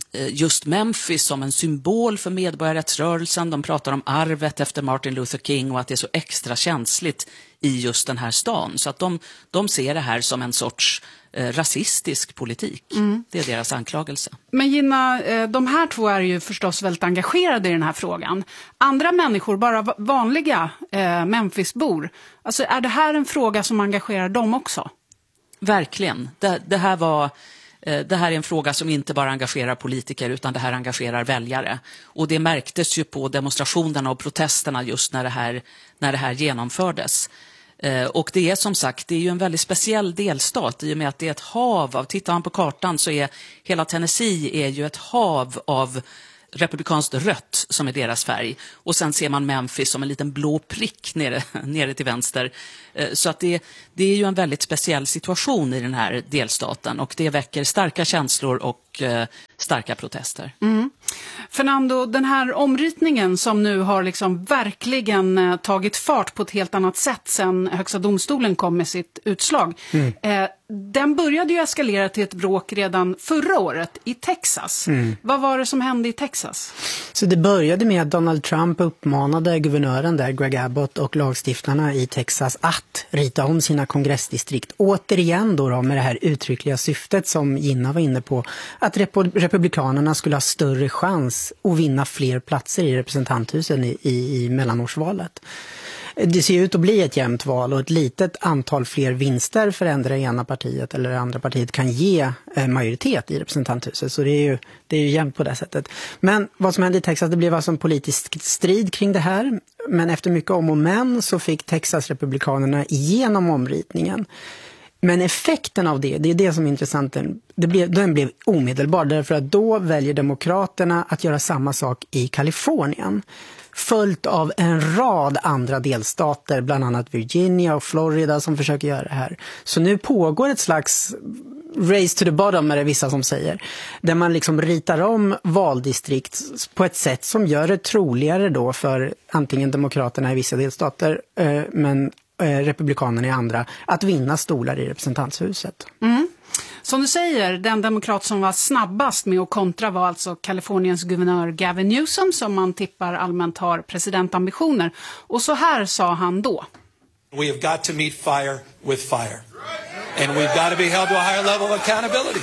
just Memphis som en symbol för medborgarrättsrörelsen. De pratar om arvet efter Martin Luther King och att det är så extra känsligt i just den här stan. Så att de, de ser det här som en sorts eh, rasistisk politik. Mm. Det är deras anklagelse. Men Gina, de här två är ju förstås väldigt engagerade i den här frågan. Andra människor, bara vanliga eh, Memphisbor, alltså är det här en fråga som engagerar dem också? Verkligen. Det, det här var... Det här är en fråga som inte bara engagerar politiker utan det här engagerar väljare. Och det märktes ju på demonstrationerna och protesterna just när det här, när det här genomfördes. Och det är som sagt, det är ju en väldigt speciell delstat i och med att det är ett hav av, tittar man på kartan så är hela Tennessee är ju ett hav av republikanskt rött som är deras färg. Och sen ser man Memphis som en liten blå prick nere, nere till vänster. Så att det, det är ju en väldigt speciell situation i den här delstaten. Och det väcker starka känslor och eh, starka protester. Mm. Fernando, den här omritningen som nu har liksom verkligen eh, tagit fart på ett helt annat sätt sen Högsta domstolen kom med sitt utslag. Mm. Eh, den började ju eskalera till ett bråk redan förra året i Texas. Mm. Vad var det som hände i Texas? Så det började med att Donald Trump uppmanade guvernören där, Greg Abbott, och lagstiftarna i Texas att rita om sina kongressdistrikt. Återigen då, då med det här uttryckliga syftet som Gina var inne på, att rep- republikanerna skulle ha större chans att vinna fler platser i representanthusen i, i, i mellanårsvalet. Det ser ut att bli ett jämnt val och ett litet antal fler vinster för ändra ena partiet eller det andra partiet kan ge eh, majoritet i representanthuset. Så det är ju, det är ju jämnt på det sättet. Men vad som hände i Texas, det blev alltså en politisk strid kring det här. Men efter mycket om och men så fick Texas-republikanerna igenom omritningen. Men effekten av det, det är det som är intressant, det blev, den blev omedelbar därför att då väljer demokraterna att göra samma sak i Kalifornien. Följt av en rad andra delstater, bland annat Virginia och Florida som försöker göra det här. Så nu pågår ett slags race to the bottom, är det vissa som säger. Där man liksom ritar om valdistrikt på ett sätt som gör det troligare då för antingen demokraterna i vissa delstater eh, men eh, republikanerna i andra att vinna stolar i representanthuset. Mm. Som du säger, den demokrat som var snabbast med att kontra var alltså Kaliforniens guvernör Gavin Newsom som man tippar allmänt har presidentambitioner. Och så här sa han då. We have got to meet fire with fire. And we've got to be held to a higher level of accountability.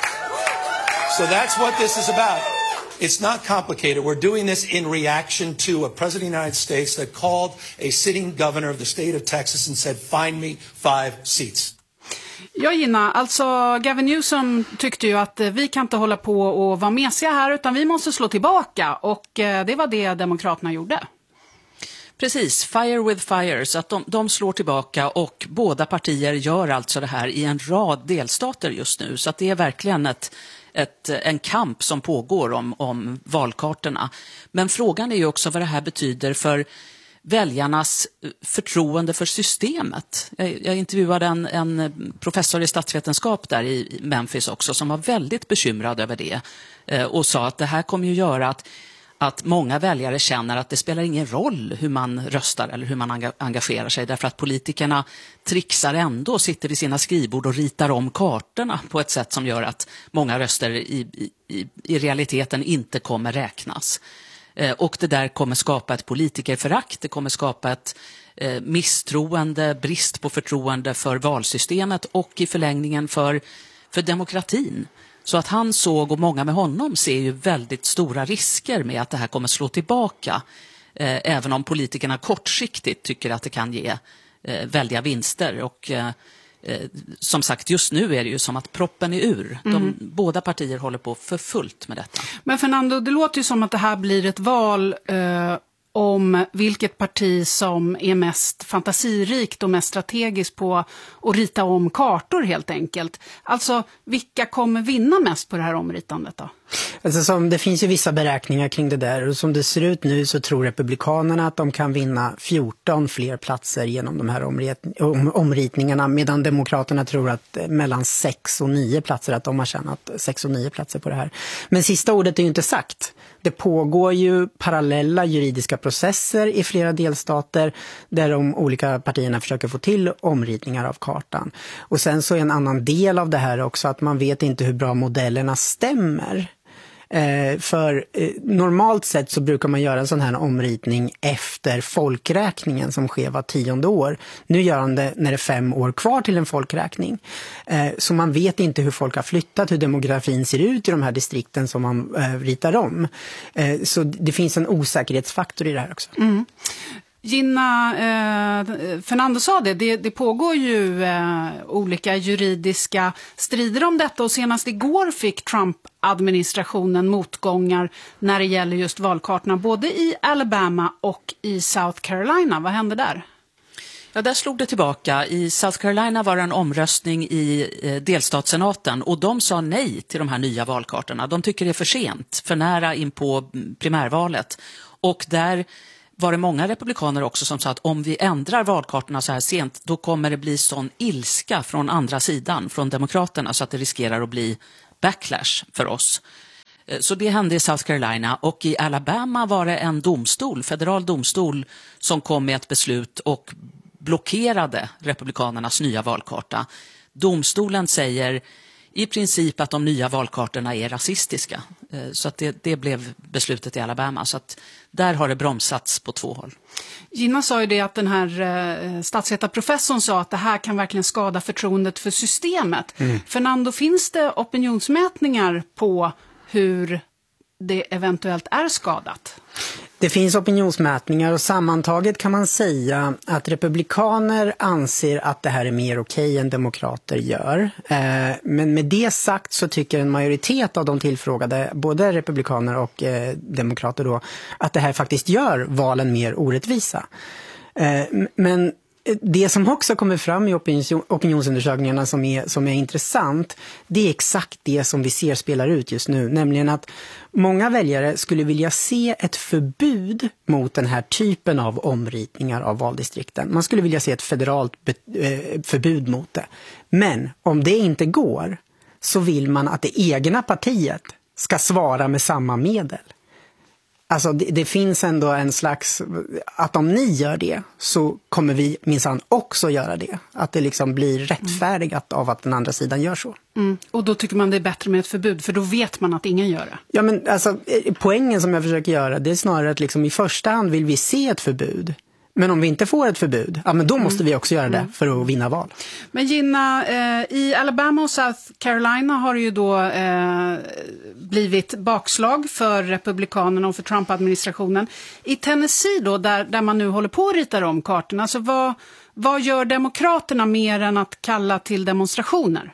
So that's what this is about. It's not complicated. We're doing this in reaction to a president of the United States that called a sitting governor of the state of Texas and said, find me five seats. Ja, Gina, alltså Gavin Newsom tyckte ju att vi kan inte hålla på och vara mesiga här utan vi måste slå tillbaka och det var det demokraterna gjorde. Precis, fire with fire, så att de, de slår tillbaka och båda partier gör alltså det här i en rad delstater just nu. Så att det är verkligen ett, ett, en kamp som pågår om, om valkartorna. Men frågan är ju också vad det här betyder för väljarnas förtroende för systemet. Jag, jag intervjuade en, en professor i statsvetenskap där i Memphis också som var väldigt bekymrad över det eh, och sa att det här kommer ju göra att, att många väljare känner att det spelar ingen roll hur man röstar eller hur man enga, engagerar sig därför att politikerna trixar ändå och sitter vid sina skrivbord och ritar om kartorna på ett sätt som gör att många röster i, i, i realiteten inte kommer räknas. Och det där kommer skapa ett politikerförakt, det kommer skapa ett eh, misstroende, brist på förtroende för valsystemet och i förlängningen för, för demokratin. Så att han såg, och många med honom ser ju väldigt stora risker med att det här kommer slå tillbaka. Eh, även om politikerna kortsiktigt tycker att det kan ge eh, väldiga vinster. Och eh, eh, som sagt, just nu är det ju som att proppen är ur. De, mm. Båda partier håller på för fullt med detta. Men Fernando, det låter ju som att det här blir ett val eh, om vilket parti som är mest fantasirikt och mest strategiskt på att rita om kartor helt enkelt. Alltså, vilka kommer vinna mest på det här omritandet då? Alltså, som, det finns ju vissa beräkningar kring det där och som det ser ut nu så tror republikanerna att de kan vinna fjorton fler platser genom de här omrit- om, omritningarna medan demokraterna tror att mellan sex och nio platser, att de har tjänat sex och nio platser på det här. Men sista ordet är ju inte sagt. Det pågår ju parallella juridiska processer i flera delstater där de olika partierna försöker få till omritningar av kartan. Och sen så är en annan del av det här också att man vet inte hur bra modellerna stämmer. Eh, för eh, normalt sett så brukar man göra en sån här omritning efter folkräkningen som sker var tionde år. Nu gör han det när det är fem år kvar till en folkräkning. Eh, så man vet inte hur folk har flyttat, hur demografin ser ut i de här distrikten som man eh, ritar om. Eh, så det finns en osäkerhetsfaktor i det här också. Mm. Gina, eh, Fernando sa det, det, det pågår ju eh, olika juridiska strider om detta och senast igår fick Trump-administrationen motgångar när det gäller just valkartorna både i Alabama och i South Carolina. Vad hände där? Ja, där slog det tillbaka. I South Carolina var det en omröstning i eh, delstatssenaten och de sa nej till de här nya valkartorna. De tycker det är för sent, för nära in på primärvalet. Och där var det många republikaner också som sa att om vi ändrar valkartorna så här sent då kommer det bli sån ilska från andra sidan, från demokraterna, så att det riskerar att bli backlash för oss. Så det hände i South Carolina och i Alabama var det en domstol, federal domstol som kom med ett beslut och blockerade republikanernas nya valkarta. Domstolen säger i princip att de nya valkartorna är rasistiska. Så att det, det blev beslutet i Alabama. Så att där har det bromsats på två håll. Gina sa ju det att den här eh, statsvetarprofessorn sa att det här kan verkligen skada förtroendet för systemet. Mm. Fernando, finns det opinionsmätningar på hur det eventuellt är skadat? Det finns opinionsmätningar och sammantaget kan man säga att republikaner anser att det här är mer okej än demokrater gör. Men med det sagt så tycker en majoritet av de tillfrågade, både republikaner och demokrater då, att det här faktiskt gör valen mer orättvisa. Men det som också kommer fram i opinion, opinionsundersökningarna som är, som är intressant, det är exakt det som vi ser spelar ut just nu. Nämligen att många väljare skulle vilja se ett förbud mot den här typen av omritningar av valdistrikten. Man skulle vilja se ett federalt be- eh, förbud mot det. Men om det inte går så vill man att det egna partiet ska svara med samma medel. Alltså det, det finns ändå en slags, att om ni gör det så kommer vi minsann också göra det. Att det liksom blir rättfärdigat av att den andra sidan gör så. Mm. Och då tycker man det är bättre med ett förbud, för då vet man att ingen gör det. Ja, men alltså poängen som jag försöker göra, det är snarare att liksom i första hand vill vi se ett förbud. Men om vi inte får ett förbud, ja, men då måste mm. vi också göra det mm. för att vinna val. Men Gina, eh, i Alabama och South Carolina har det ju då eh, blivit bakslag för republikanerna och för Trump-administrationen. I Tennessee då, där, där man nu håller på att rita om kartorna, så vad, vad gör demokraterna mer än att kalla till demonstrationer?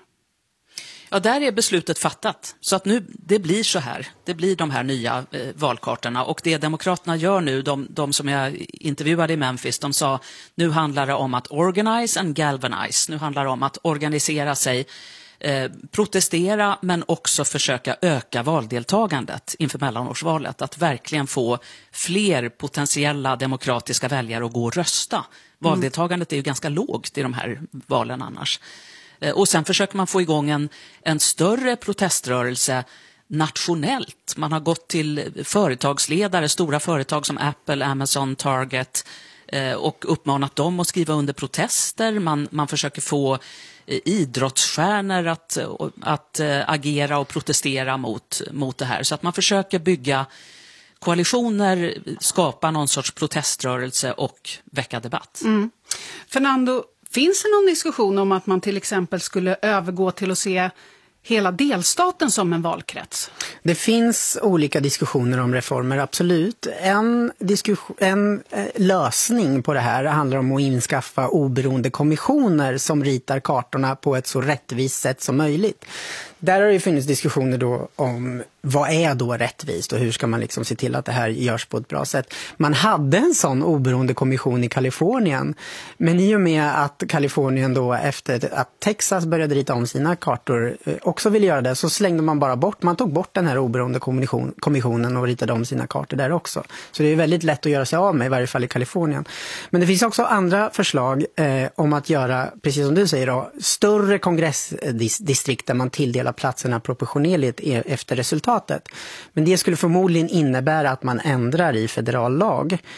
Ja, där är beslutet fattat. Så att nu, det blir så här. Det blir de här nya eh, valkartorna. Och det demokraterna gör nu, de, de som jag intervjuade i Memphis, de sa nu handlar det om att organize and galvanize. Nu handlar det om att organisera sig, eh, protestera men också försöka öka valdeltagandet inför mellanårsvalet. Att verkligen få fler potentiella demokratiska väljare att gå och rösta. Mm. Valdeltagandet är ju ganska lågt i de här valen annars. Och sen försöker man få igång en, en större proteströrelse nationellt. Man har gått till företagsledare, stora företag som Apple, Amazon, Target eh, och uppmanat dem att skriva under protester. Man, man försöker få eh, idrottsstjärnor att, att eh, agera och protestera mot, mot det här. Så att man försöker bygga koalitioner, skapa någon sorts proteströrelse och väcka debatt. Mm. Fernando, finns det någon diskussion om att man till exempel skulle övergå till att se hela delstaten som en valkrets? Det finns olika diskussioner om reformer, absolut. En, diskussion, en eh, lösning på det här handlar om att inskaffa oberoende kommissioner som ritar kartorna på ett så rättvist sätt som möjligt. Där har det funnits diskussioner då om vad är då rättvist och hur ska man liksom se till att det här görs på ett bra sätt. Man hade en sån oberoende kommission i Kalifornien, men i och med att Kalifornien då efter att Texas började rita om sina kartor också ville göra det, så slängde man bara bort, man tog bort den här oberoende kommission, kommissionen och ritade om sina kartor där också. Så det är väldigt lätt att göra sig av med, i varje fall i Kalifornien. Men det finns också andra förslag eh, om att göra, precis som du säger då, större kongressdistrikt där man tilldelar platserna proportionerligt efter resultatet. Men det skulle förmodligen innebära att man ändrar i federal lag.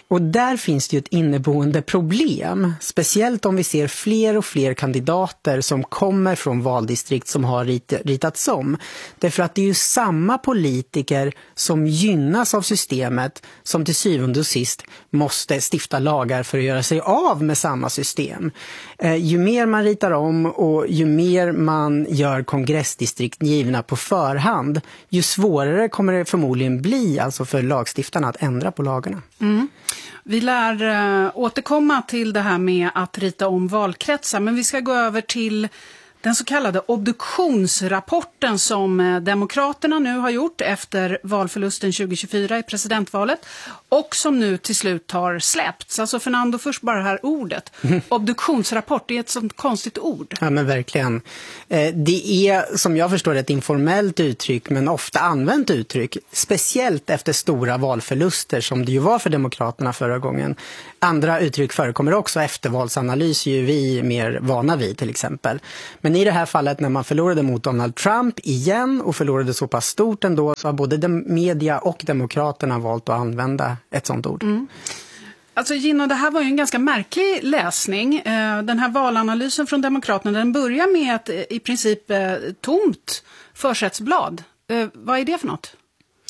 Och där finns det ju ett inneboende problem, speciellt om vi ser fler och fler kandidater som kommer från valdistrikt som har rit, ritats om. Därför att det är ju samma politiker som gynnas av systemet som till syvende och sist måste stifta lagar för att göra sig av med samma system. Eh, ju mer man ritar om och ju mer man gör kongressdistrikt givna på förhand, ju svårare kommer det förmodligen bli alltså för lagstiftarna att ändra på lagarna. Mm. Vi lär uh, återkomma till det här med att rita om valkretsar, men vi ska gå över till den så kallade obduktionsrapporten som uh, Demokraterna nu har gjort efter valförlusten tjugo tjugofyra i presidentvalet och som nu till slut har släppts. Alltså Fernando, först bara det här ordet. Mm. Obduktionsrapport, det är ett sånt konstigt ord. Ja, men verkligen. Eh, det är, som jag förstår, ett informellt uttryck men ofta använt uttryck. Speciellt efter stora valförluster som det ju var för Demokraterna förra gången. Andra uttryck förekommer också. Eftervalsanalys är ju vi mer vana vid till exempel. Men i det här fallet när man förlorade mot Donald Trump igen och förlorade så pass stort ändå, så har både de media och Demokraterna valt att använda ett sånt ord. Mm. Alltså Gina, det här var ju en ganska märklig läsning. Den här valanalysen från Demokraterna, den börjar med ett i princip tomt försättsblad. Vad är det för något?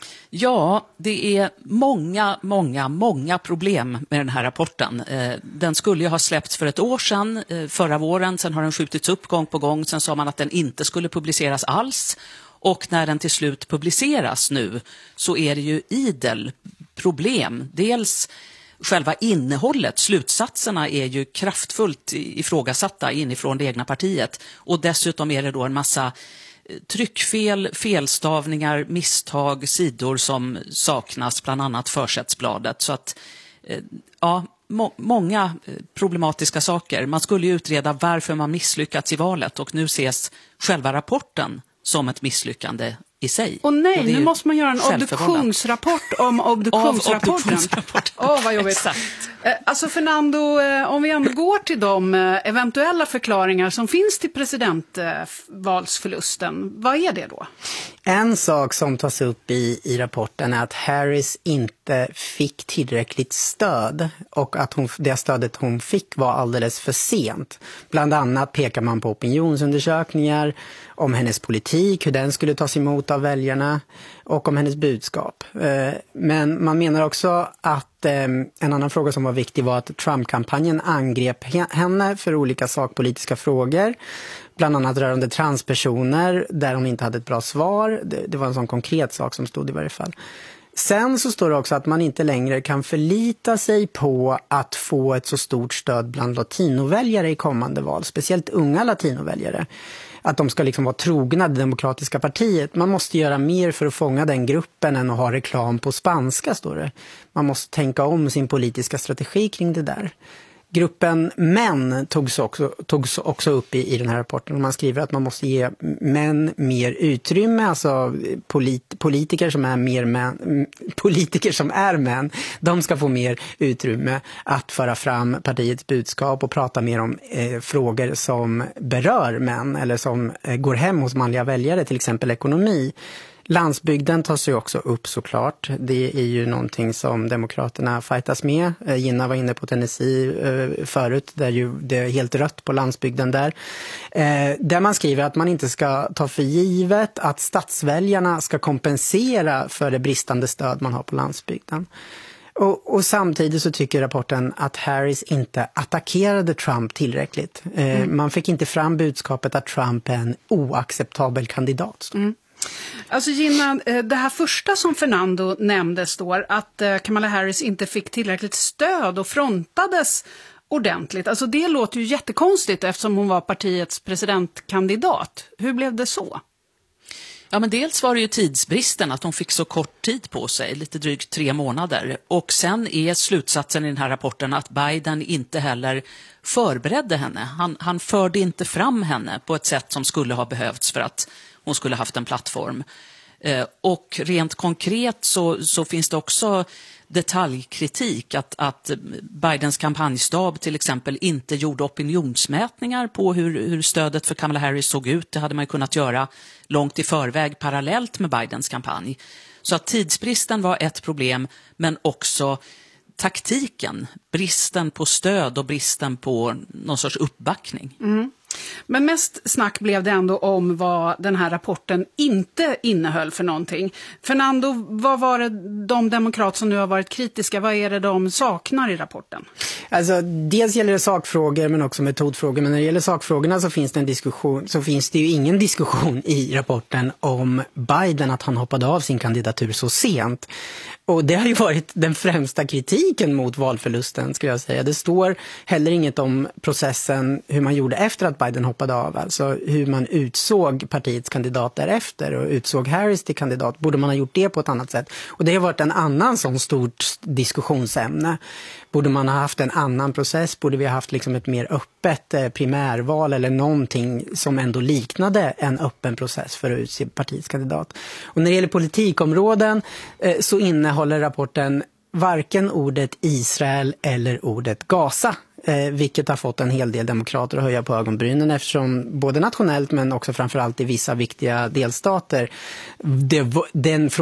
Ja, det är många, många, många problem med den här rapporten. Den skulle ju ha släppts för ett år sedan, förra våren. Sen har den skjutits upp gång på gång. Sen sa man att den inte skulle publiceras alls. Och när den till slut publiceras nu så är det ju idel problem. Dels själva innehållet, slutsatserna är ju kraftfullt ifrågasatta inifrån det egna partiet. Och dessutom är det då en massa tryckfel, felstavningar, misstag, sidor som saknas, bland annat försättsbladet. Så att, ja, må- många problematiska saker. Man skulle ju utreda varför man misslyckats i valet och nu ses själva rapporten som ett misslyckande i sig. Och nej, och nu måste man göra en obduktionsrapport om obduktionsrapporten. obduktionsrapporten. Åh, oh, vad jobbigt. Exakt. Alltså Fernando, om vi ändå går till de eventuella förklaringar som finns till presidentvalsförlusten, vad är det då? En sak som tas upp i, i rapporten är att Harris inte fick tillräckligt stöd och att hon, det stödet hon fick var alldeles för sent. Bland annat pekar man på opinionsundersökningar om hennes politik, hur den skulle tas emot av väljarna och om hennes budskap. Men man menar också att en annan fråga som var viktig var att Trump-kampanjen angrep henne för olika sakpolitiska frågor. Bland annat rörande transpersoner där hon inte hade ett bra svar. Det, det var en sån konkret sak som stod i varje fall. Sen så står det också att man inte längre kan förlita sig på att få ett så stort stöd bland latinoväljare i kommande val. Speciellt unga latinoväljare. Att de ska liksom vara trogna det demokratiska partiet. Man måste göra mer för att fånga den gruppen än att ha reklam på spanska, står det. Man måste tänka om sin politiska strategi kring det där. Gruppen män togs också, togs också upp i, i den här rapporten. Man skriver att man måste ge män mer utrymme, alltså polit, politiker som är mer män, politiker som är män, de ska få mer utrymme att föra fram partiets budskap och prata mer om eh, frågor som berör män eller som eh, går hem hos manliga väljare, till exempel ekonomi. Landsbygden tas ju också upp såklart. Det är ju någonting som Demokraterna fightas med. Gina var inne på Tennessee förut, där ju det är helt rött på landsbygden där. Där man skriver att man inte ska ta för givet att stadsväljarna ska kompensera för det bristande stöd man har på landsbygden. Och, och samtidigt så tycker rapporten att Harris inte attackerade Trump tillräckligt. Mm. Man fick inte fram budskapet att Trump är en oacceptabel kandidat. Mm. Alltså Gina, det här första som Fernando nämnde står att Kamala Harris inte fick tillräckligt stöd och frontades ordentligt. Alltså det låter ju jättekonstigt eftersom hon var partiets presidentkandidat. Hur blev det så? Ja, men dels var det ju tidsbristen, att hon fick så kort tid på sig, lite drygt tre månader. Och sen är slutsatsen i den här rapporten att Biden inte heller förberedde henne. Han, han förde inte fram henne på ett sätt som skulle ha behövts för att hon skulle haft en plattform. Eh, och rent konkret så, så finns det också detaljkritik att, att Bidens kampanjstab till exempel inte gjorde opinionsmätningar på hur, hur stödet för Kamala Harris såg ut. Det hade man kunnat göra långt i förväg parallellt med Bidens kampanj. Så att tidsbristen var ett problem, men också taktiken, bristen på stöd och bristen på någon sorts uppbackning. Mm. Men mest snack blev det ändå om vad den här rapporten inte innehöll för någonting. Fernando, vad var det de demokrater som nu har varit kritiska, vad är det de saknar i rapporten? Alltså, dels gäller det sakfrågor men också metodfrågor. Men när det gäller sakfrågorna så finns det en diskussion, så finns det ju ingen diskussion i rapporten om Biden, att han hoppade av sin kandidatur så sent. Och det har ju varit den främsta kritiken mot valförlusten, skulle jag säga. Det står heller inget om processen, hur man gjorde efter att Biden hoppade av. Alltså hur man utsåg partiets kandidat därefter och utsåg Harris till kandidat. Borde man ha gjort det på ett annat sätt? Och det har varit en annan sån stort diskussionsämne. Borde man ha haft en annan process? Borde vi ha haft liksom ett mer öppet eh, primärval eller någonting som ändå liknade en öppen process för att utse partiets kandidat? Och när det gäller politikområden eh, så innehåller rapporten varken ordet Israel eller ordet Gaza. Eh, vilket har fått en hel del demokrater att höja på ögonbrynen eftersom både nationellt men också framförallt i vissa viktiga delstater det, den